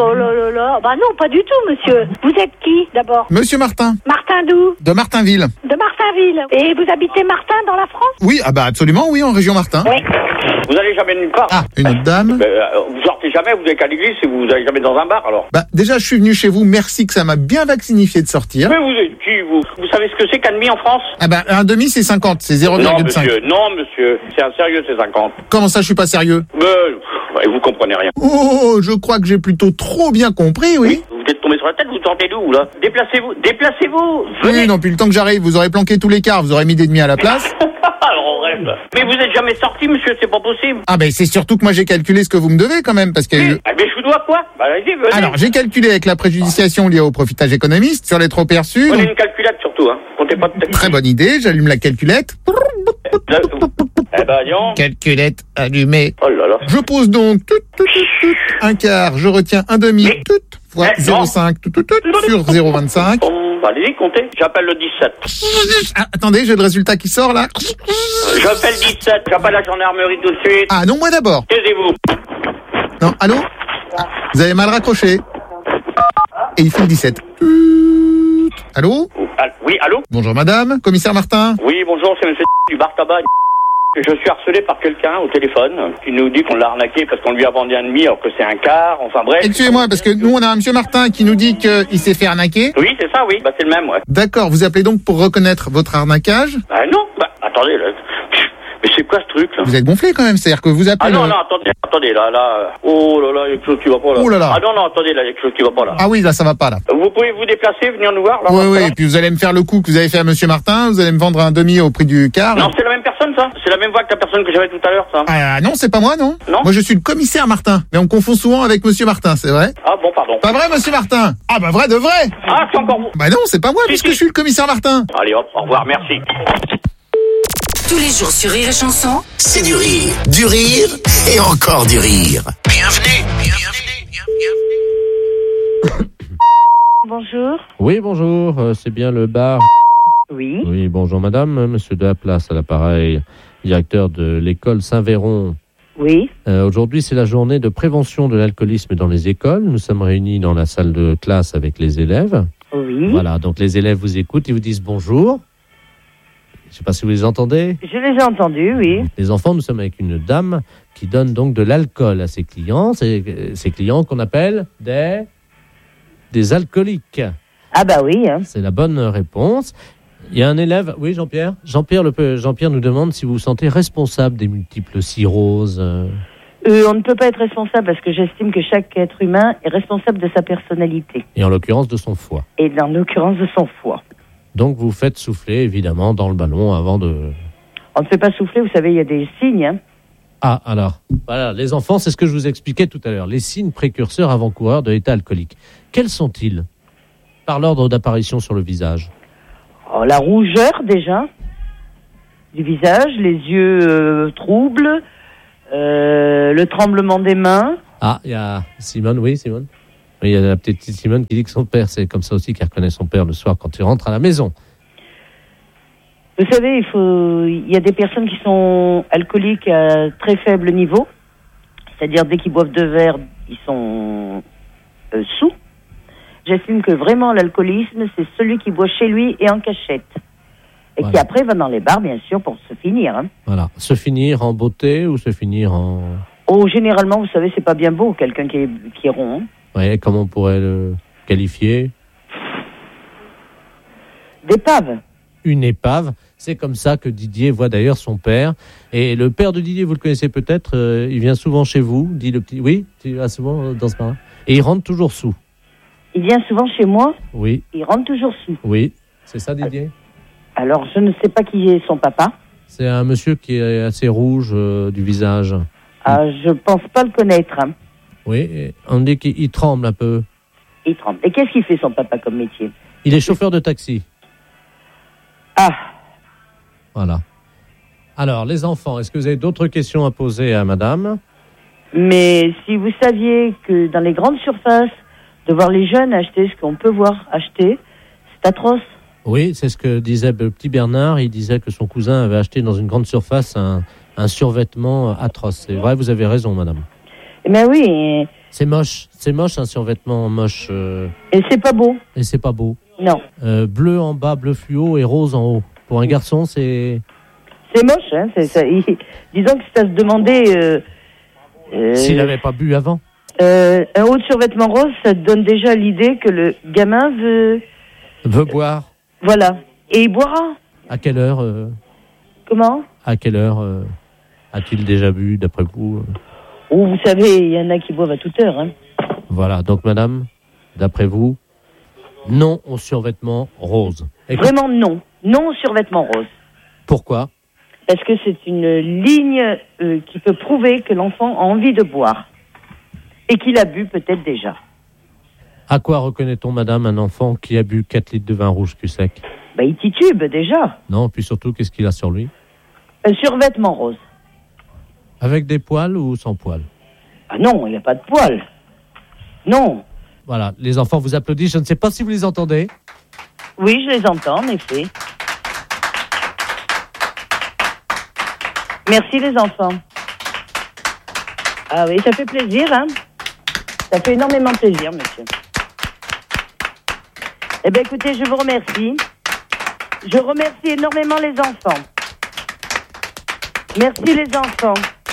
non, pas du tout, monsieur. Vous êtes qui, d'abord? Monsieur Martin. Martin d'où? De Martinville. De Martinville. Et vous habitez Martin dans la France? Oui, absolument, oui, en région Martin. Oui. Vous allez jamais nulle part. Ah, une autre dame. Vous sortez jamais, vous êtes qu'à l'église et vous allez jamais dans un bar alors. Déjà, je suis venu chez vous, merci que ça m'a bien vaccinifié de sortir. Mais vous êtes qui, vous? Vous savez ce que c'est qu'un demi en France? Un demi, c'est 50, c'est 0,5. Non, monsieur, c'est un sérieux, c'est 50. Comment ça, je suis pas sérieux? Vous comprenez rien. Oh, je crois que j'ai plutôt trop bien compris, oui. Vous êtes tombé sur la tête, vous tentez d'où, là? Déplacez-vous. Oui, non, puis le temps que j'arrive, vous aurez planqué tous les quarts, vous aurez mis des demi à la place. Alors on rêve. Mais vous êtes jamais sorti, monsieur, c'est pas possible. C'est surtout que moi j'ai calculé ce que vous me devez quand même, parce que... Mais je vous dois quoi? Vas-y, venez. Alors, j'ai calculé avec la préjudiciation liée au profitage économiste sur les trop perçus. Prenez une calculette surtout, hein. Comptez pas de... Très bonne idée, j'allume la calculette. Calculette allumée. Oh là là. Je pose donc un quart, je retiens un demi, fois 0,5 sur 0,25. Allez-y, comptez. J'appelle le 17. Attendez, j'ai le résultat qui sort là. J'appelle 17. J'appelle la gendarmerie tout de suite. Ah non, moi d'abord. Taisez-vous. Non, allô? Vous avez mal raccroché. Et il fait le 17. Allô? Oui, allô? Bonjour madame, commissaire Martin. Oui, bonjour, c'est monsieur du bar tabac. Je suis harcelé par quelqu'un au téléphone qui nous dit qu'on l'a arnaqué parce qu'on lui a vendu un demi alors que c'est un quart, enfin bref. Excusez-moi, parce que nous on a un monsieur Martin qui nous dit qu'il s'est fait arnaquer. Oui, c'est ça, oui, c'est le même, ouais. D'accord, vous appelez donc pour reconnaître votre arnaquage? Non, attendez, là. Mais c'est quoi ce truc là? Vous êtes gonflé quand même, c'est-à-dire que vous appelez... non, attendez, là. Oh là là, il y a quelque chose qui va pas là. Oh là là. Non, attendez, là, il y a quelque chose qui va pas là. Ah oui, là, ça va pas là. Vous pouvez vous déplacer, venir nous voir là? Oui, et puis vous allez me faire le coup que vous avez fait à monsieur Martin, vous allez me vendre un demi au prix du quart. Non, c'est la même personne ça? C'est la même voix que la personne que j'avais tout à l'heure ça? Non, c'est pas moi, non? Non. Moi je suis le commissaire Martin, mais on confond souvent avec monsieur Martin, c'est vrai? Ah bon, pardon. Pas vrai monsieur Martin? Ah bah vrai de vrai? Ah, c'est encore vous? Non, c'est pas moi puisque je suis le commissaire Martin. Allez hop, au revoir, merci. Tous les jours sur Rire et Chanson, c'est du rire et encore du rire. Bienvenue. Bonjour. Oui, bonjour, c'est bien le bar. Oui. Oui, bonjour madame, monsieur de la Place à l'appareil, directeur de l'école Saint-Véron. Oui. Aujourd'hui, c'est la journée de prévention de l'alcoolisme dans les écoles. Nous sommes réunis dans la salle de classe avec les élèves. Oui. Voilà, donc les élèves vous écoutent, ils vous disent bonjour. Je ne sais pas si vous les entendez. Je les ai entendus, oui. Les enfants, nous sommes avec une dame qui donne donc de l'alcool à ses clients. C'est ces clients qu'on appelle des alcooliques. Ah bah oui. Hein. C'est la bonne réponse. Il y a un élève, oui Jean-Pierre. Jean-Pierre nous demande si vous vous sentez responsable des multiples cirrhoses. On ne peut pas être responsable parce que j'estime que chaque être humain est responsable de sa personnalité. Et en l'occurrence de son foie. Et en l'occurrence de son foie. Donc vous faites souffler évidemment dans le ballon avant de... On ne fait pas souffler, vous savez, il y a des signes. Hein. Ah, alors, voilà, les enfants, c'est ce que je vous expliquais tout à l'heure. Les signes précurseurs avant-coureurs de l'état alcoolique. Quels sont-ils? Par l'ordre d'apparition sur le visage. Oh, la rougeur, déjà, du visage, les yeux troubles, le tremblement des mains. Ah, il y a Simone, oui, Simone. Oui, il y a la petite Simone qui dit que son père, c'est comme ça aussi qu'elle reconnaît son père le soir quand il rentre à la maison. Vous savez, il y a des personnes qui sont alcooliques à très faible niveau. C'est-à-dire, dès qu'ils boivent 2 verres, ils sont sous. J'estime que vraiment l'alcoolisme, c'est celui qui boit chez lui et en cachette. Et qui après va dans les bars, bien sûr, pour se finir. Hein. Voilà. Se finir en beauté ou se finir en... Oh, généralement, vous savez, c'est pas bien beau, quelqu'un qui est rond. Hein. Oui, comment on pourrait le qualifier? D'épave. Une épave. C'est comme ça que Didier voit d'ailleurs son père. Et le père de Didier, vous le connaissez peut-être, il vient souvent chez vous, dit le petit... Oui, tu vas souvent dans ce bar. Et il rentre toujours sous. Il vient souvent chez moi. Oui. Il rentre toujours sous. Oui, c'est ça Didier. Alors, je ne sais pas qui est son papa. C'est un monsieur qui est assez rouge du visage. Ah, je pense pas le connaître. Hein. Oui, on dit qu'il tremble un peu. Il tremble. Et qu'est-ce qu'il fait son papa comme métier? Il est chauffeur de taxi. Ah. Voilà. Alors, les enfants, est-ce que vous avez d'autres questions à poser à madame? Mais si vous saviez que dans les grandes surfaces, de voir les jeunes acheter ce qu'on peut voir acheter, c'est atroce. Oui, c'est ce que disait le petit Bernard. Il disait que son cousin avait acheté dans une grande surface un survêtement atroce. C'est vrai, vous avez raison, madame. Eh bien oui. C'est moche un survêtement moche. Et c'est pas beau. Et c'est pas beau. Non. Bleu en bas, bleu fluo et rose en haut. Pour un garçon, c'est... C'est moche, hein. Disons que c'est à se demander... S'il n'avait pas bu avant. Un haut de survêtement rose, ça te donne déjà l'idée que le gamin veut boire. Voilà. Et il boira. À quelle heure Comment? À quelle heure a-t-il déjà bu, d'après vous Oh, vous savez, il y en a qui boivent à toute heure. Hein. Voilà. Donc, madame, d'après vous, non au survêtement rose. Vraiment non. Non au survêtement rose. Pourquoi? Parce que c'est une ligne qui peut prouver que l'enfant a envie de boire. Et qu'il a bu peut-être déjà. À quoi reconnaît-on, madame, un enfant qui a bu 4 litres de vin rouge cul sec? Il titube déjà. Non, puis surtout, qu'est-ce qu'il a sur lui? Un survêtement rose. Avec des poils ou sans poils? Ah non, il n'y a pas de poils. Non. Voilà, les enfants vous applaudissent, je ne sais pas si vous les entendez. Oui, je les entends, en effet. Merci les enfants. Ah oui, ça fait plaisir, hein. Ça fait énormément plaisir, monsieur. Eh bien, écoutez, je vous remercie. Je remercie énormément les enfants. Merci les enfants.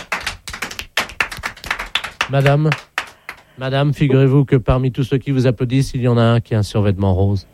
Madame, figurez-vous que parmi tous ceux qui vous applaudissent, il y en a un qui a un survêtement rose.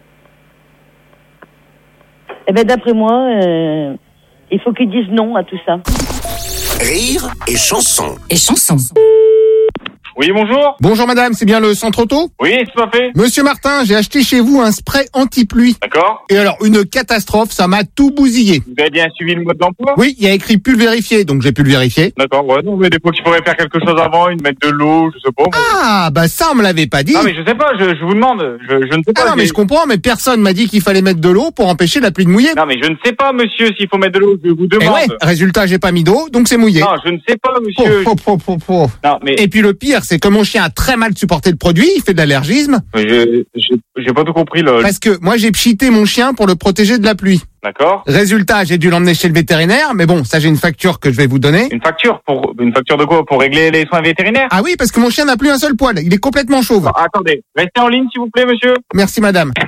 Eh bien, d'après moi, il faut qu'ils disent non à tout ça. Rire et chanson. Et chanson. Oui, bonjour. Bonjour madame, c'est bien le centre auto? Oui, tout à fait. Monsieur Martin, j'ai acheté chez vous un spray anti-pluie. D'accord. Et alors, une catastrophe, ça m'a tout bousillé. Vous avez bien suivi le mode d'emploi? Oui, il y a écrit plus le vérifier, donc j'ai pu le vérifier. D'accord, ouais, non, mais des fois qu'il faudrait faire quelque chose avant, mettre de l'eau, je sais pas. Ah, bah ça, on me l'avait pas dit. Ah, mais je sais pas, je vous demande, je ne sais pas. Ah non, mais je comprends, mais personne m'a dit qu'il fallait mettre de l'eau pour empêcher la pluie de mouiller. Non, mais je ne sais pas, monsieur, s'il faut mettre de l'eau, je vous demande. Et ouais, résultat, j'ai pas mis d'eau, donc c'est mouillé. Non, je ne sais pas, monsieur. Non, mais... Et puis le pire, c'est que mon chien a très mal supporté le produit, il fait de l'allergisme. J'ai pas tout compris, là. Parce que moi, j'ai pchité mon chien pour le protéger de la pluie. D'accord. Résultat, j'ai dû l'emmener chez le vétérinaire, mais bon, ça j'ai une facture que je vais vous donner. Une facture de quoi? Pour régler les soins vétérinaires? Ah oui, parce que mon chien n'a plus un seul poil, il est complètement chauve. Non, attendez, restez en ligne s'il vous plaît, monsieur. Merci madame.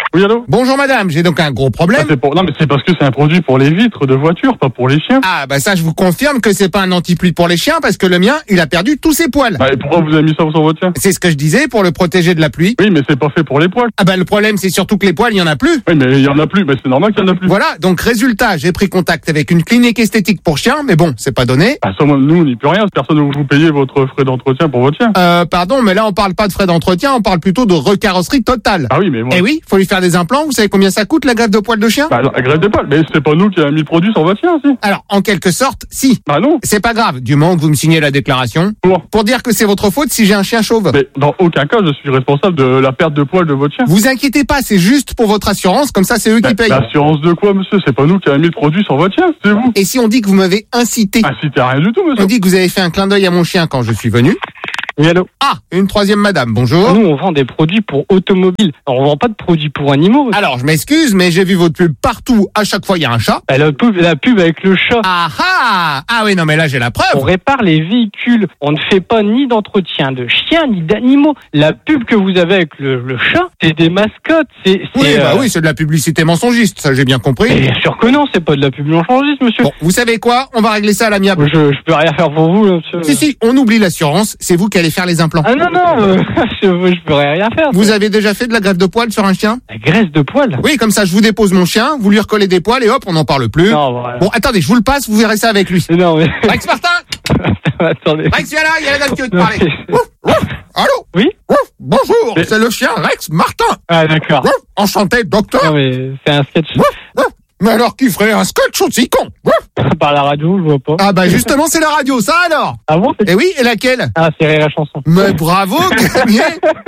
Oui, allô? Bonjour madame, j'ai donc un gros problème. Non, mais c'est parce que c'est un produit pour les vitres de voiture, pas pour les chiens. Ah, bah ça, je vous confirme que c'est pas un anti-pluie pour les chiens, parce que le mien, il a perdu tous ses poils. Bah, et pourquoi vous avez mis ça sur votre chien? C'est ce que je disais, pour le protéger de la pluie. Oui, mais c'est pas fait pour les poils. Ah bah le problème, c'est surtout que les poils, il y en a plus. Oui, mais il y en a plus, mais c'est normal qu'il y en a plus. Voilà, donc résultat, j'ai pris contact avec une clinique esthétique pour chiens, mais bon, c'est pas donné. Bah, ça, nous, on n'y peut rien, personne ne vous payer votre frais d'entretien pour votre chien. Pardon, mais là, on parle pas de frais d'entretien, on parle plutôt de recarrosserie totale. Ah oui, mais moi... Eh oui, faut lui faire des implants, vous savez combien ça coûte, la greffe de poils de chien? Bah, la greffe de poils, mais c'est pas nous qui avons mis le produit sur votre chien, si. Alors, en quelque sorte, si. Bah non. C'est pas grave, du moment que vous me signez la déclaration. Pour dire que c'est votre faute si j'ai un chien chauve. Mais dans aucun cas, je suis responsable de la perte de poils de votre chien. Vous inquiétez pas, c'est juste pour votre assurance, comme ça c'est eux qui payent. L'assurance de quoi, monsieur? C'est pas nous qui avons mis le produit sur votre chien, c'est vous. Et si on dit que vous m'avez incité? Incité à rien du tout, monsieur. On dit que vous avez fait un clin d'œil à mon chien quand je suis venu. Oui, allô? Ah, une troisième madame, bonjour. Nous, on vend des produits pour automobiles. Alors, on vend pas de produits pour animaux. Alors, je m'excuse, mais j'ai vu votre pub partout. À chaque fois, il y a un chat. La pub avec le chat. Ah ah! Ah oui, non, mais là, j'ai la preuve. On répare les véhicules. On ne fait pas ni d'entretien de chiens, ni d'animaux. La pub que vous avez avec le chat, c'est des mascottes. Oui, oui, c'est de la publicité mensongiste, ça, j'ai bien compris. Bien sûr que non, c'est pas de la pub mensongiste, monsieur. Bon, vous savez quoi? On va régler ça à l'amiable. Je peux rien faire pour vous, là, monsieur. Si, on oublie l'assurance. C'est vous qui allez faire les implants. Ah non, je pourrais rien faire. Vous avez déjà fait de la greffe de poils sur un chien? La graisse de poils? Oui, comme ça, je vous dépose mon chien, vous lui recollez des poils et hop, on n'en parle plus. Non, voilà. Bon, attendez, je vous le passe, vous verrez ça avec lui. Non, mais... Rex Martin! Attendez. Rex, viens là, il y a la dame qui veut te parler. Allô? Oui? Bonjour, c'est le chien Rex Martin. Ah, d'accord. Enchanté, docteur. Non, mais c'est un sketch. Mais alors, qui ferait un sketch aussi con? Par la radio, je vois pas. Ah bah justement, c'est la radio, ça alors? Ah bon? Eh oui, et laquelle? Ah, c'est Rire et Chanson. Mais bravo, gagné.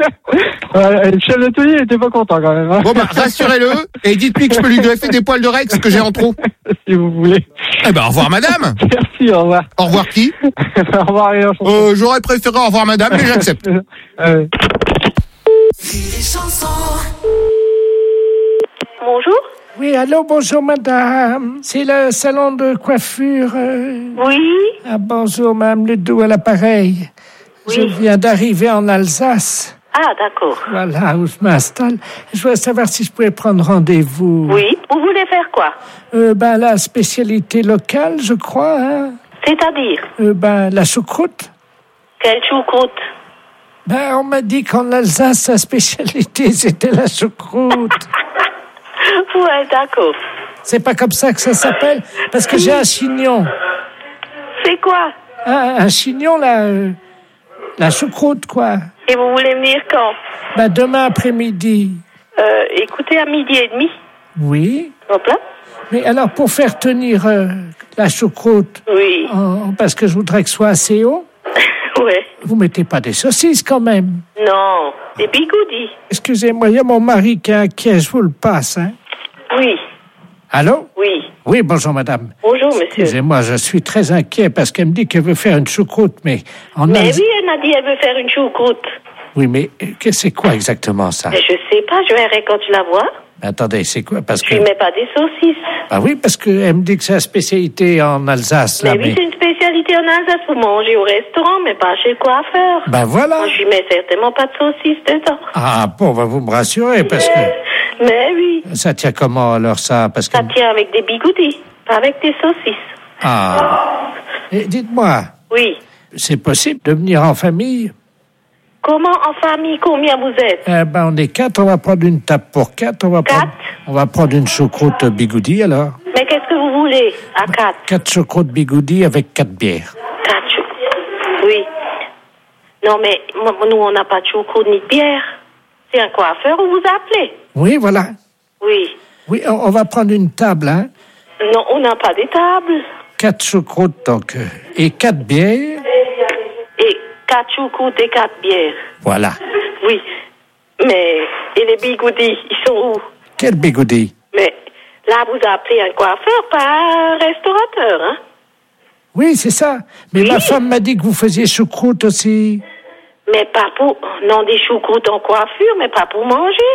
Le chef d'atelier, il était pas content quand même. Hein. Bon bah, rassurez-le, et dites-lui que je peux lui greffer des poils de Rex que j'ai en trop. Si vous voulez. Eh ben, au revoir madame. Merci, au revoir. Au revoir qui? Au revoir Rire et Chanson. J'aurais préféré au revoir madame, mais j'accepte. Bonjour. Oui, allô, bonjour madame. C'est le salon de coiffure. Oui. Ah, bonjour madame Ledoux à l'appareil. Oui. Je viens d'arriver en Alsace. Ah, d'accord. Voilà où je m'installe. Je voudrais savoir si je pouvais prendre rendez-vous. Oui. Vous voulez faire quoi? La spécialité locale, je crois. Hein. C'est-à-dire? La choucroute. Quelle choucroute? On m'a dit qu'en Alsace, sa spécialité, c'était la choucroute. Ouais, d'accord. C'est pas comme ça que ça s'appelle? Parce que j'ai un chignon. C'est quoi? Un chignon, la choucroute, quoi. Et vous voulez venir quand? Demain après-midi. Écoutez, à 12h30. Oui. Hop là. Mais alors, pour faire tenir la choucroute... Oui. Parce que je voudrais que ce soit assez haut... Ouais. Vous mettez pas des saucisses, quand même? Non, des bigoudis. Excusez-moi, il y a mon mari qui est inquiet, je vous le passe, hein. Oui. Allô? Oui. Oui, bonjour, madame. Bonjour, monsieur. Excusez-moi, je suis très inquiet parce qu'elle me dit qu'elle veut faire une choucroute, mais... Oui, elle m'a dit qu'elle veut faire une choucroute. Oui, mais c'est quoi exactement ça? Mais je sais pas, je verrai quand tu la vois. Attendez, c'est quoi? Parce que... Je lui mets pas des saucisses. Ah oui, parce qu'elle me dit que c'est la spécialité en Alsace, là. Mais oui, c'est une spécialité en Alsace pour manger au restaurant, mais pas chez le coiffeur. Voilà. Moi, je lui mets certainement pas de saucisses dedans. Ah bon, vous me rassurez, parce que... Mais oui. Ça tient comment, alors, ça? Parce que... Ça tient avec des bigoudis, pas avec des saucisses. Ah. Et dites-moi. Oui. C'est possible de venir en famille? Comment en famille? Combien vous êtes? On est 4, on va prendre une table pour 4. On va prendre une choucroute bigoudi, alors. Mais qu'est-ce que vous voulez à 4? 4 choucroutes bigoudi avec 4 bières. 4 choucroutes? Oui. Non, mais nous, on n'a pas de choucroute ni de bière. C'est un coiffeur, on vous a appelé. Oui, voilà. Oui. Oui, on va prendre une table, hein. Non, on n'a pas des tables. 4 choucroutes, donc, et 4 bières. Et 4 choucroutes et 4 bières. Voilà. Oui. Mais, et les bigoudis, ils sont où? Quel bigoudi? Mais, là, vous appelez un coiffeur, pas un restaurateur, hein? Oui, c'est ça. Mais ma femme m'a dit que vous faisiez choucroute aussi. Mais pas pour... Non, des choucroutes en coiffure, mais pas pour manger.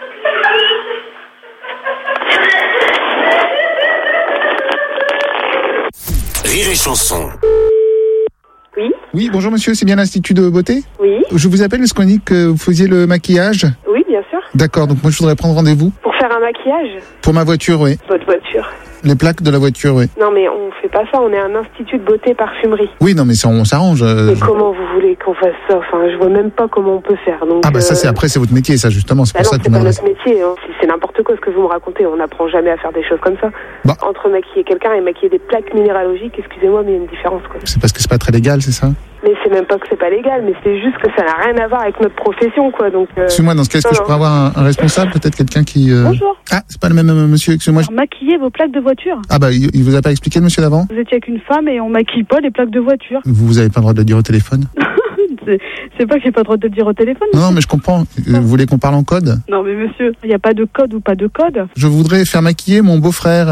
Rire et Chanson. Oui. Oui, bonjour monsieur, c'est bien l'Institut de beauté? Oui. Je vous appelle parce qu'on dit que vous faisiez le maquillage. Oui, bien sûr. D'accord, donc moi je voudrais prendre rendez-vous. Pour faire un maquillage? Pour ma voiture, oui. Votre voiture? Les plaques de la voiture, oui. Non mais on fait pas ça, on est un institut de beauté parfumerie. Oui, non mais ça, on s'arrange. Mais comment vous voulez qu'on fasse ça? Enfin, je vois même pas comment on peut faire. Donc, ah bah ça c'est après, c'est votre métier, ça justement, c'est pour non, ça que c'est pas notre métier, hein. C'est n'importe quoi ce que vous me racontez, on n'apprend jamais à faire des choses comme ça. Bah. Entre maquiller quelqu'un et maquiller des plaques minéralogiques, excusez-moi, mais il y a une différence, quoi. C'est parce que c'est pas très légal, c'est ça? Mais c'est même pas que c'est pas légal, mais c'est juste que ça n'a rien à voir avec notre profession, quoi. Donc. Excusez-moi, dans ce cas, est-ce que je pourrais avoir un responsable, peut-être quelqu'un qui. Bonjour. Ah, c'est pas le même monsieur, excusez-moi. Maquiller vos plaques de voiture. Ah bah, il vous a pas expliqué le monsieur d'avant? Vous étiez avec une femme et on maquille pas les plaques de voiture. Vous avez pas le droit de le dire au téléphone? C'est pas que j'ai pas le droit de le dire au téléphone. Non, mais je comprends. Vous voulez qu'on parle en code? Non, mais monsieur, il n'y a pas de code ou pas de code. Je voudrais faire maquiller mon beau-frère.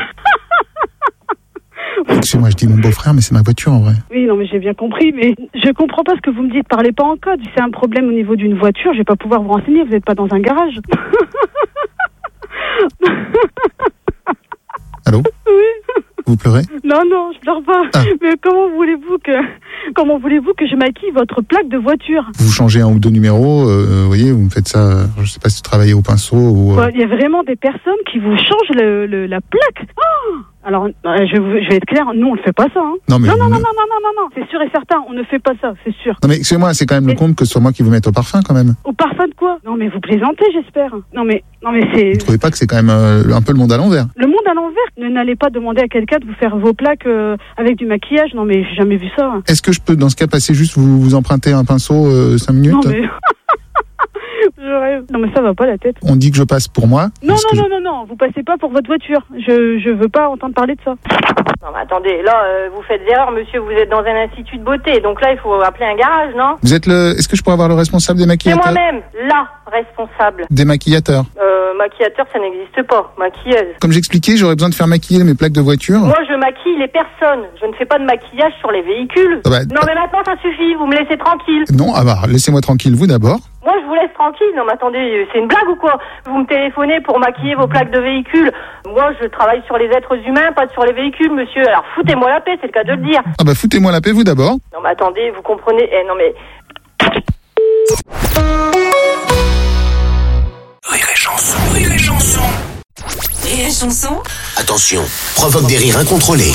Excusez-moi, je dis mon beau-frère, mais c'est ma voiture en vrai. Oui, non, mais j'ai bien compris, mais je comprends pas ce que vous me dites. Parlez pas en code. Si c'est un problème au niveau d'une voiture, je vais pas pouvoir vous renseigner. Vous n'êtes pas dans un garage. Allô? Oui. Vous pleurez? Non, non, je pleure pas. Ah. Mais comment voulez-vous que je maquille votre plaque de voiture? Vous changez un ou deux numéros, vous voyez, vous me faites ça, je sais pas si vous travaillez au pinceau ou... Il y a vraiment des personnes qui vous changent la plaque. Oh, alors, je vais être clair, nous on ne fait pas ça. Hein. Non, mais non, c'est sûr et certain, on ne fait pas ça, c'est sûr. Non mais excusez-moi, c'est quand même le compte que ce soit moi qui vous mette au parfum quand même. Au parfum de quoi? Non mais vous plaisantez, j'espère. Non mais c'est... Vous trouvez pas que c'est quand même un peu le monde à l'envers? Le monde à l'envers? N'allez pas demander à quelqu'un de vous faire vos plaques avec du maquillage, non mais j'ai jamais vu ça. Est-ce que je peux dans ce cas passer juste vous emprunter un pinceau 5 minutes? Non mais... Je rêve. Non mais ça va pas la tête. On dit que je passe pour moi? Non, vous passez pas pour votre voiture. Je veux pas entendre parler de ça. Non mais attendez, là vous faites erreur monsieur, vous êtes dans un institut de beauté, donc là il faut appeler un garage, non? Vous êtes Est-ce que je pourrais avoir le responsable des maquillateurs? C'est moi-même, la responsable. Des maquillateurs? Maquillateur ça n'existe pas, maquilleuse. Comme j'expliquais, j'aurais besoin de faire maquiller mes plaques de voiture. Moi je maquille les personnes, je ne fais pas de maquillage sur les véhicules. Non mais maintenant ça suffit, vous me laissez tranquille. Non, ah bah laissez-moi tranquille vous d'abord. Moi, je vous laisse tranquille. Non, mais attendez, c'est une blague ou quoi? Vous me téléphonez pour maquiller vos plaques de véhicules. Moi, je travaille sur les êtres humains, pas sur les véhicules, monsieur. Alors, foutez-moi la paix, c'est le cas de le dire. Ah bah, foutez-moi la paix, vous d'abord. Non, mais attendez, vous comprenez... non, mais... Rire et chanson, rire et chanson. Rire et chanson. Attention, provoque des rires incontrôlés.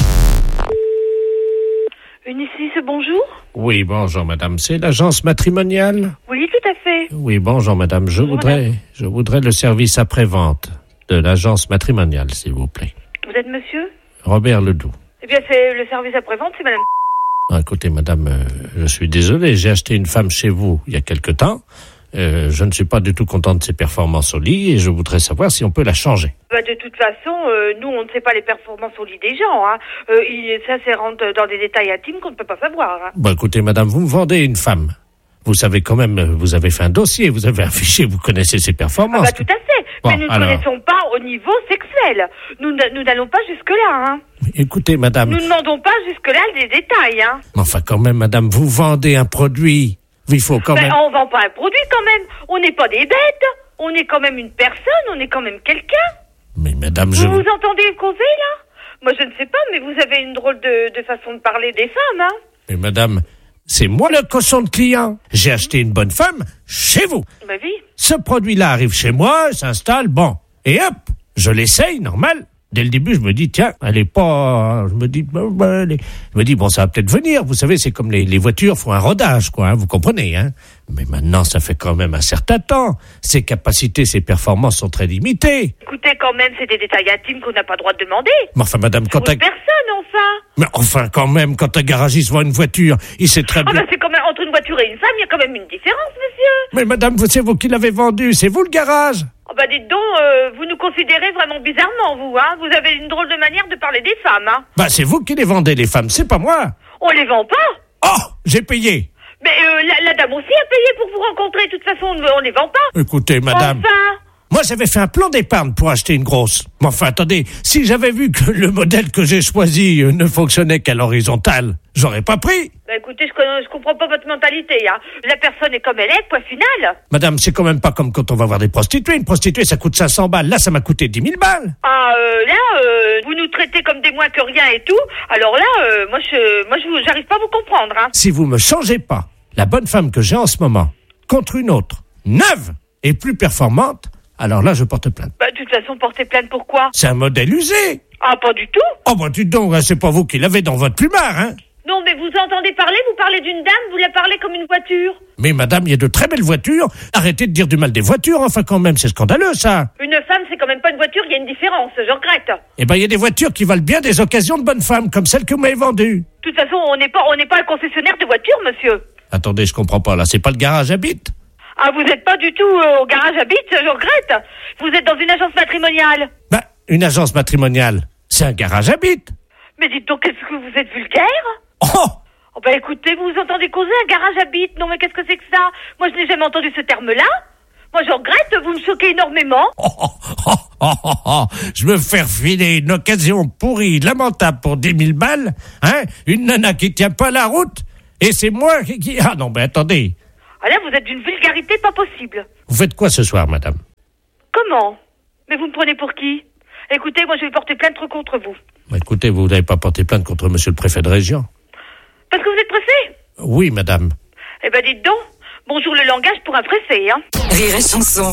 Unicis, bonjour. Oui, bonjour madame, c'est l'agence matrimoniale? Oui, tout à fait. Oui, bonjour madame, je voudrais le service après-vente de l'agence matrimoniale, s'il vous plaît. Vous êtes monsieur? Robert Ledoux. Eh bien, c'est le service après-vente, c'est madame... Écoutez madame, je suis désolé, j'ai acheté une femme chez vous il y a quelque temps. Je ne suis pas du tout content de ses performances au lit et je voudrais savoir si on peut la changer. De toute façon, nous, on ne sait pas les performances au lit des gens. Hein. Ça rentre dans des détails intimes qu'on ne peut pas savoir. Hein. Écoutez, madame, vous me vendez une femme. Vous savez quand même, vous avez fait un dossier, vous avez un fichier, vous connaissez ses performances. Tout à fait. Bon, mais nous ne connaissons pas au niveau sexuel. Nous n'allons pas jusque-là. Hein. Écoutez, madame... Nous ne demandons pas jusque-là des détails. Hein. Enfin, quand même, madame, vous vendez un produit... Il faut quand même... On vend pas un produit quand même. On n'est pas des bêtes. On est quand même une personne. On est quand même quelqu'un. Mais madame, vous entendez causer là? Moi je ne sais pas, mais vous avez une drôle de façon de parler des femmes, hein? Mais madame, c'est moi le cochon de client. J'ai acheté une bonne femme chez vous. Bah oui. Ce produit-là arrive chez moi, s'installe, bon. Et hop, je l'essaye, normal. Dès le début, je me dis, tiens, elle est pas... Je me dis, bon, ça va peut-être venir. Vous savez, c'est comme les voitures font un rodage, quoi, hein, vous comprenez, hein. Mais maintenant, ça fait quand même un certain temps. Ses capacités, ses performances sont très limitées. Écoutez, quand même, c'est des détails intimes qu'on n'a pas le droit de demander. Mais enfin, madame, quand personne, enfin. Mais enfin, quand même, quand un garagiste vend une voiture, il sait très bien... c'est quand même, entre une voiture et une femme, il y a quand même une différence, monsieur. Mais madame, c'est vous qui l'avez vendue, c'est vous le garage. Dites donc, vous nous considérez vraiment bizarrement, vous, hein. Vous avez une drôle de manière de parler des femmes, hein. C'est vous qui les vendez, les femmes, c'est pas moi. On les vend pas. Oh, j'ai payé. Mais la dame aussi a payé pour vous rencontrer, de toute façon, on les vend pas. Écoutez, madame... Enfin... Moi, j'avais fait un plan d'épargne pour acheter une grosse. Mais enfin, attendez, si j'avais vu que le modèle que j'ai choisi ne fonctionnait qu'à l'horizontale, j'aurais pas pris. Écoutez, je comprends pas votre mentalité, hein. La personne est comme elle est, point final. Madame, c'est quand même pas comme quand on va voir des prostituées. Une prostituée, ça coûte 500 balles. Là, ça m'a coûté 10 000 balles. Vous nous traitez comme des moins que rien et tout. Alors là, moi, j'arrive pas à vous comprendre, hein. Si vous me changez pas la bonne femme que j'ai en ce moment contre une autre, neuve, et plus performante, alors là, je porte plainte. Bah, de toute façon, porter plainte pourquoi? C'est un modèle usé. Ah, pas du tout. Oh, bah, dites donc, hein, c'est pas vous qui l'avez dans votre plumard, hein. Non, mais vous entendez parler, vous parlez d'une dame, vous la parlez comme une voiture. Mais madame, il y a de très belles voitures. Arrêtez de dire du mal des voitures, enfin quand même, c'est scandaleux ça. Une femme, c'est quand même pas une voiture, il y a une différence, je regrette. Eh ben, il y a des voitures qui valent bien des occasions de bonnes femmes, comme celle que vous m'avez vendue. De toute façon, on n'est pas un concessionnaire de voitures, monsieur. Attendez, je comprends pas, là, c'est pas le garage à bite? Ah, vous n'êtes pas du tout au garage à bite, je regrette. Vous êtes dans une agence matrimoniale. Bah, une agence matrimoniale, c'est un garage à bite. Mais dites donc, est-ce que vous êtes vulgaire? Oh bah écoutez, vous entendez causer un garage à bite? Non mais qu'est-ce que c'est que ça? Moi je n'ai jamais entendu ce terme-là. Moi je regrette, vous me choquez énormément. Je me faire filer une occasion pourrie, lamentable pour 10 000 balles, hein? Une nana qui tient pas la route, et c'est moi qui... Ah non, mais attendez. Ah là, vous êtes d'une vulgarité pas possible. Vous faites quoi ce soir, madame? Comment? Mais vous me prenez pour qui? Écoutez, moi je vais porter plainte contre vous. Bah, écoutez, vous n'avez pas porté plainte contre monsieur le préfet de région? Parce que vous êtes pressé? Oui, madame. Eh ben dites donc, bonjour le langage pour un pressé, hein. Rire et chanson.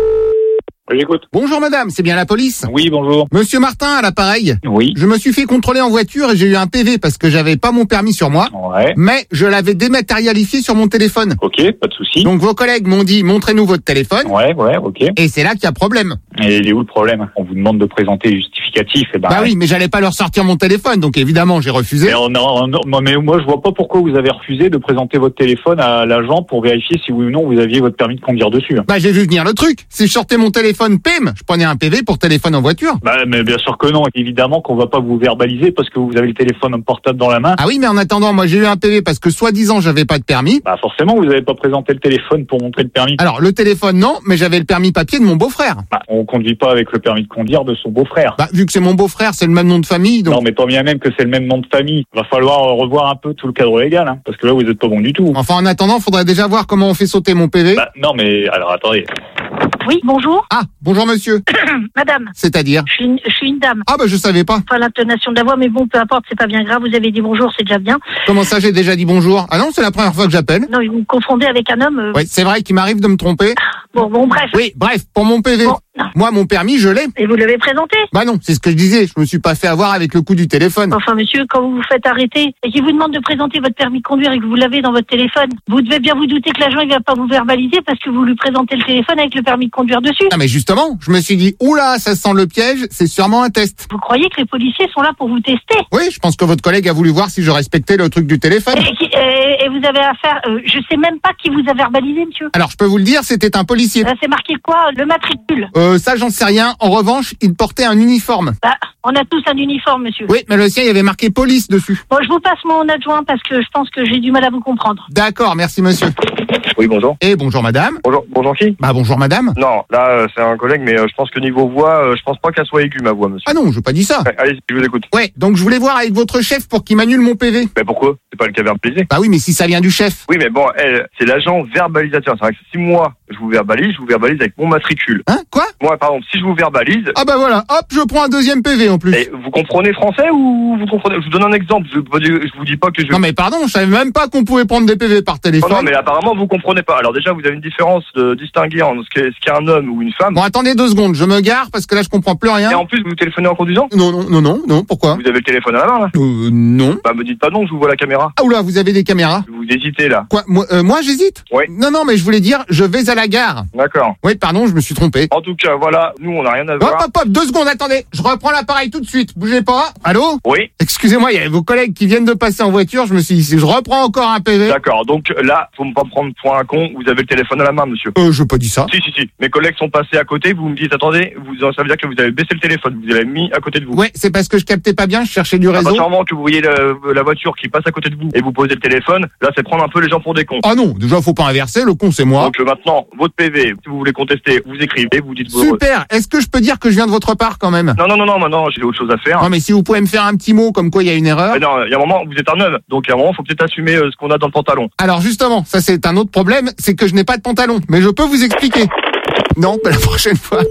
Oui, j'écoute. Bonjour madame, c'est bien la police? Oui, bonjour. Monsieur Martin à l'appareil? Oui. Je me suis fait contrôler en voiture et j'ai eu un PV parce que j'avais pas mon permis sur moi. Ouais. Mais je l'avais dématérialisé sur mon téléphone. Ok, pas de souci. Donc vos collègues m'ont dit, montrez-nous votre téléphone. Ouais, ok. Et c'est là qu'il y a problème. Et il est où le problème? On vous demande de présenter justificatif, et Bah oui, mais j'allais pas leur sortir mon téléphone, donc évidemment j'ai refusé. Mais moi je vois pas pourquoi vous avez refusé de présenter votre téléphone à l'agent pour vérifier si oui ou non vous aviez votre permis de conduire dessus. Bah j'ai vu venir le truc. Si je sortais mon téléphone, pim, je prenais un PV pour téléphone en voiture. Bah mais bien sûr que non, évidemment qu'on va pas vous verbaliser parce que vous avez le téléphone portable dans la main. Ah oui, mais en attendant, moi j'ai eu un PV parce que soi-disant j'avais pas de permis. Bah forcément vous avez pas présenté le téléphone pour montrer le permis. Alors le téléphone non, mais j'avais le permis papier de mon beau-frère. Bah on conduit pas avec le permis de conduire de son beau-frère. Bah vu que c'est mon beau-frère, c'est le même nom de famille donc... Non mais tant bien même que c'est le même nom de famille. Va falloir revoir un peu tout le cadre légal, hein, parce que là vous êtes pas bon du tout. Enfin en attendant, faudrait déjà voir comment on fait sauter mon PV. Bah non mais alors attendez. Oui, bonjour. Ah, bonjour monsieur. Madame. C'est-à-dire? Je suis une dame. Ah bah je savais pas. Pas l'intonation de la voix, mais bon, peu importe, c'est pas bien grave. Vous avez dit bonjour, c'est déjà bien. Comment ça, j'ai déjà dit bonjour? Ah non, c'est la première fois que j'appelle. Non, vous me confondez avec un homme. Oui, c'est vrai qu'il m'arrive de me tromper. Bon, bref. Oui, bref, pour mon PV. Bon, moi, mon permis, je l'ai. Et vous l'avez présenté? Bah non, c'est ce que je disais. Je me suis pas fait avoir avec le coup du téléphone. Enfin, monsieur, quand vous vous faites arrêter et qu'il vous demande de présenter votre permis de conduire et que vous l'avez dans votre téléphone, vous devez bien vous douter que l'agent, il va pas vous verbaliser parce que vous lui présentez le téléphone avec le permis de conduire dessus. Ah mais justement, je me suis dit, oula, ça sent le piège, c'est sûrement un test. Vous croyez que les policiers sont là pour vous tester? Oui, je pense que votre collègue a voulu voir si je respectais le truc du téléphone. Et vous avez affaire, je sais même pas qui vous a verbalisé, monsieur. Alors, je peux vous le dire, c'était un policier. Là, c'est marqué quoi? Le matricule. Ça, j'en sais rien. En revanche, il portait un uniforme. Bah, on a tous un uniforme, monsieur. Oui, mais le sien, il y avait marqué police dessus. Bon, je vous passe mon adjoint parce que je pense que j'ai du mal à vous comprendre. D'accord, merci monsieur. Oui, bonjour. Et bonjour madame. Bonjour qui? Bah bonjour madame. Non, là c'est un collègue, mais je pense que niveau voix, je pense pas qu'elle soit aiguë ma voix, monsieur. Ah non, je pas dit ça. Ouais, allez, je vous écoute. Ouais, donc je voulais voir avec votre chef pour qu'il m'annule mon PV. Mais pourquoi? C'est pas le cas verbalisé? Bah oui, mais si ça vient du chef. Oui, mais bon, c'est l'agent verbalisateur. C'est vrai que si moi je vous verbalise avec mon matricule. Hein? Quoi? Moi, par exemple, si je vous verbalise... Ah bah voilà, hop, je prends un deuxième PV en plus. Et vous comprenez français ou vous comprenez... Je vous donne un exemple, je vous dis pas que je... Non mais pardon, je savais même pas qu'on pouvait prendre des PV par téléphone. Non mais apparemment vous comprenez pas. Alors déjà vous avez une différence de distinguer entre ce qu'est un homme ou une femme. Bon attendez 2 secondes, je me gare parce que là je comprends plus rien. Et en plus vous téléphonez en conduisant? Non, pourquoi? Vous avez le téléphone à la main là? Non. Bah me dites pas non, je vous vois la caméra. Ah oula, vous avez des caméras? Vous hésitez là. Quoi? Moi j'hésite? Oui. Non mais je voulais dire, je vais à la gare. D'accord. Oui, pardon, je me suis trompé. En tout cas, voilà, nous on n'a rien à voir. Hop, 2 secondes, attendez. Je reprends l'appareil tout de suite. Bougez pas. Allô? Oui. Excusez-moi, il y a vos collègues qui viennent de passer en voiture. Je me suis dit, si je reprends encore un PV. D'accord, donc là, faut me pas prendre pour un con. Vous avez le téléphone à la main, monsieur. Je pas dit ça. Si. Mes collègues sont passés à côté. Vous me dites, attendez, ça veut dire que vous avez baissé le téléphone. Vous l'avez mis à côté de vous. Ouais, c'est parce que je captais pas bien. Je cherchais du réseau. Sûrement que vous voyez la voiture qui passe à côté de vous et vous posez le téléphone. Là, c'est prendre un peu les gens pour des cons. Ah non, déjà, faut pas inverser. Le con, c'est moi. Donc maintenant, votre PV, si vous voulez contester, vous écrivez, vous dites... Super. Est-ce que je peux dire que je viens de votre part quand même? Non, maintenant, j'ai autre chose à faire. Non, mais si vous pouvez me faire un petit mot comme quoi il y a une erreur. Mais non, il y a un moment, vous êtes un homme. Donc, il y a un moment, faut peut-être assumer ce qu'on a dans le pantalon. Alors, justement, ça c'est un autre problème, c'est que je n'ai pas de pantalon. Mais je peux vous expliquer. Non, la prochaine fois.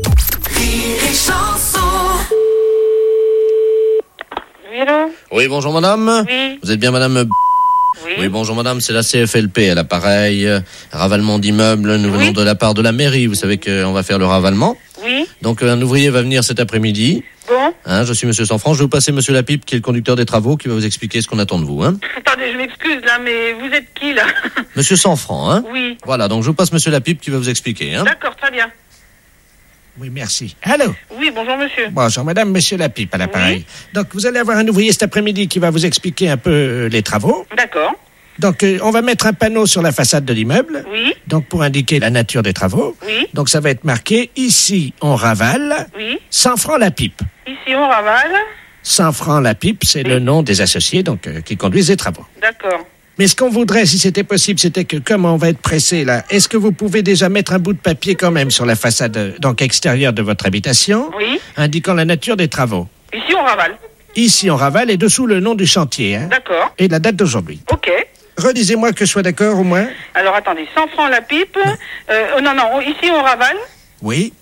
Oui, allô? Oui, bonjour madame. Oui. Vous êtes bien madame... Oui, bonjour madame, c'est la CFLP à l'appareil. Ravalement d'immeubles, nous venons de la part de la mairie. Vous savez qu'on va faire le ravalement. Oui. Donc un ouvrier va venir cet après-midi. Bon. Je suis monsieur Sanfranc. Je vais vous passer monsieur Lapipe, qui est le conducteur des travaux, qui va vous expliquer ce qu'on attend de vous. Attendez, je m'excuse là, mais vous êtes qui là? Monsieur Sanfranc, Oui. Voilà, donc je vous passe monsieur Lapipe qui va vous expliquer. D'accord, très bien. Oui, merci. Allô? Oui, bonjour monsieur. Bonjour madame, monsieur Lapipe à l'appareil. Donc vous allez avoir un ouvrier cet après-midi qui va vous expliquer un peu les travaux. D'accord. Donc on va mettre un panneau sur la façade de l'immeuble. Oui. Donc pour indiquer la nature des travaux. Oui. Donc ça va être marqué, ici on ravale. Oui. 100 francs la pipe. Ici on ravale. 100 francs la pipe, c'est le nom des associés donc qui conduisent les travaux. D'accord. Mais ce qu'on voudrait, si c'était possible, c'était que comme on va être pressé là, est-ce que vous pouvez déjà mettre un bout de papier quand même sur la façade donc extérieure de votre habitation, indiquant la nature des travaux. Ici on ravale. Ici on ravale et dessous le nom du chantier. D'accord. Et la date d'aujourd'hui. Ok. Redisez-moi que je sois d'accord au moins. Alors attendez, 100 francs la pipe. Non, ici on ravale. Oui.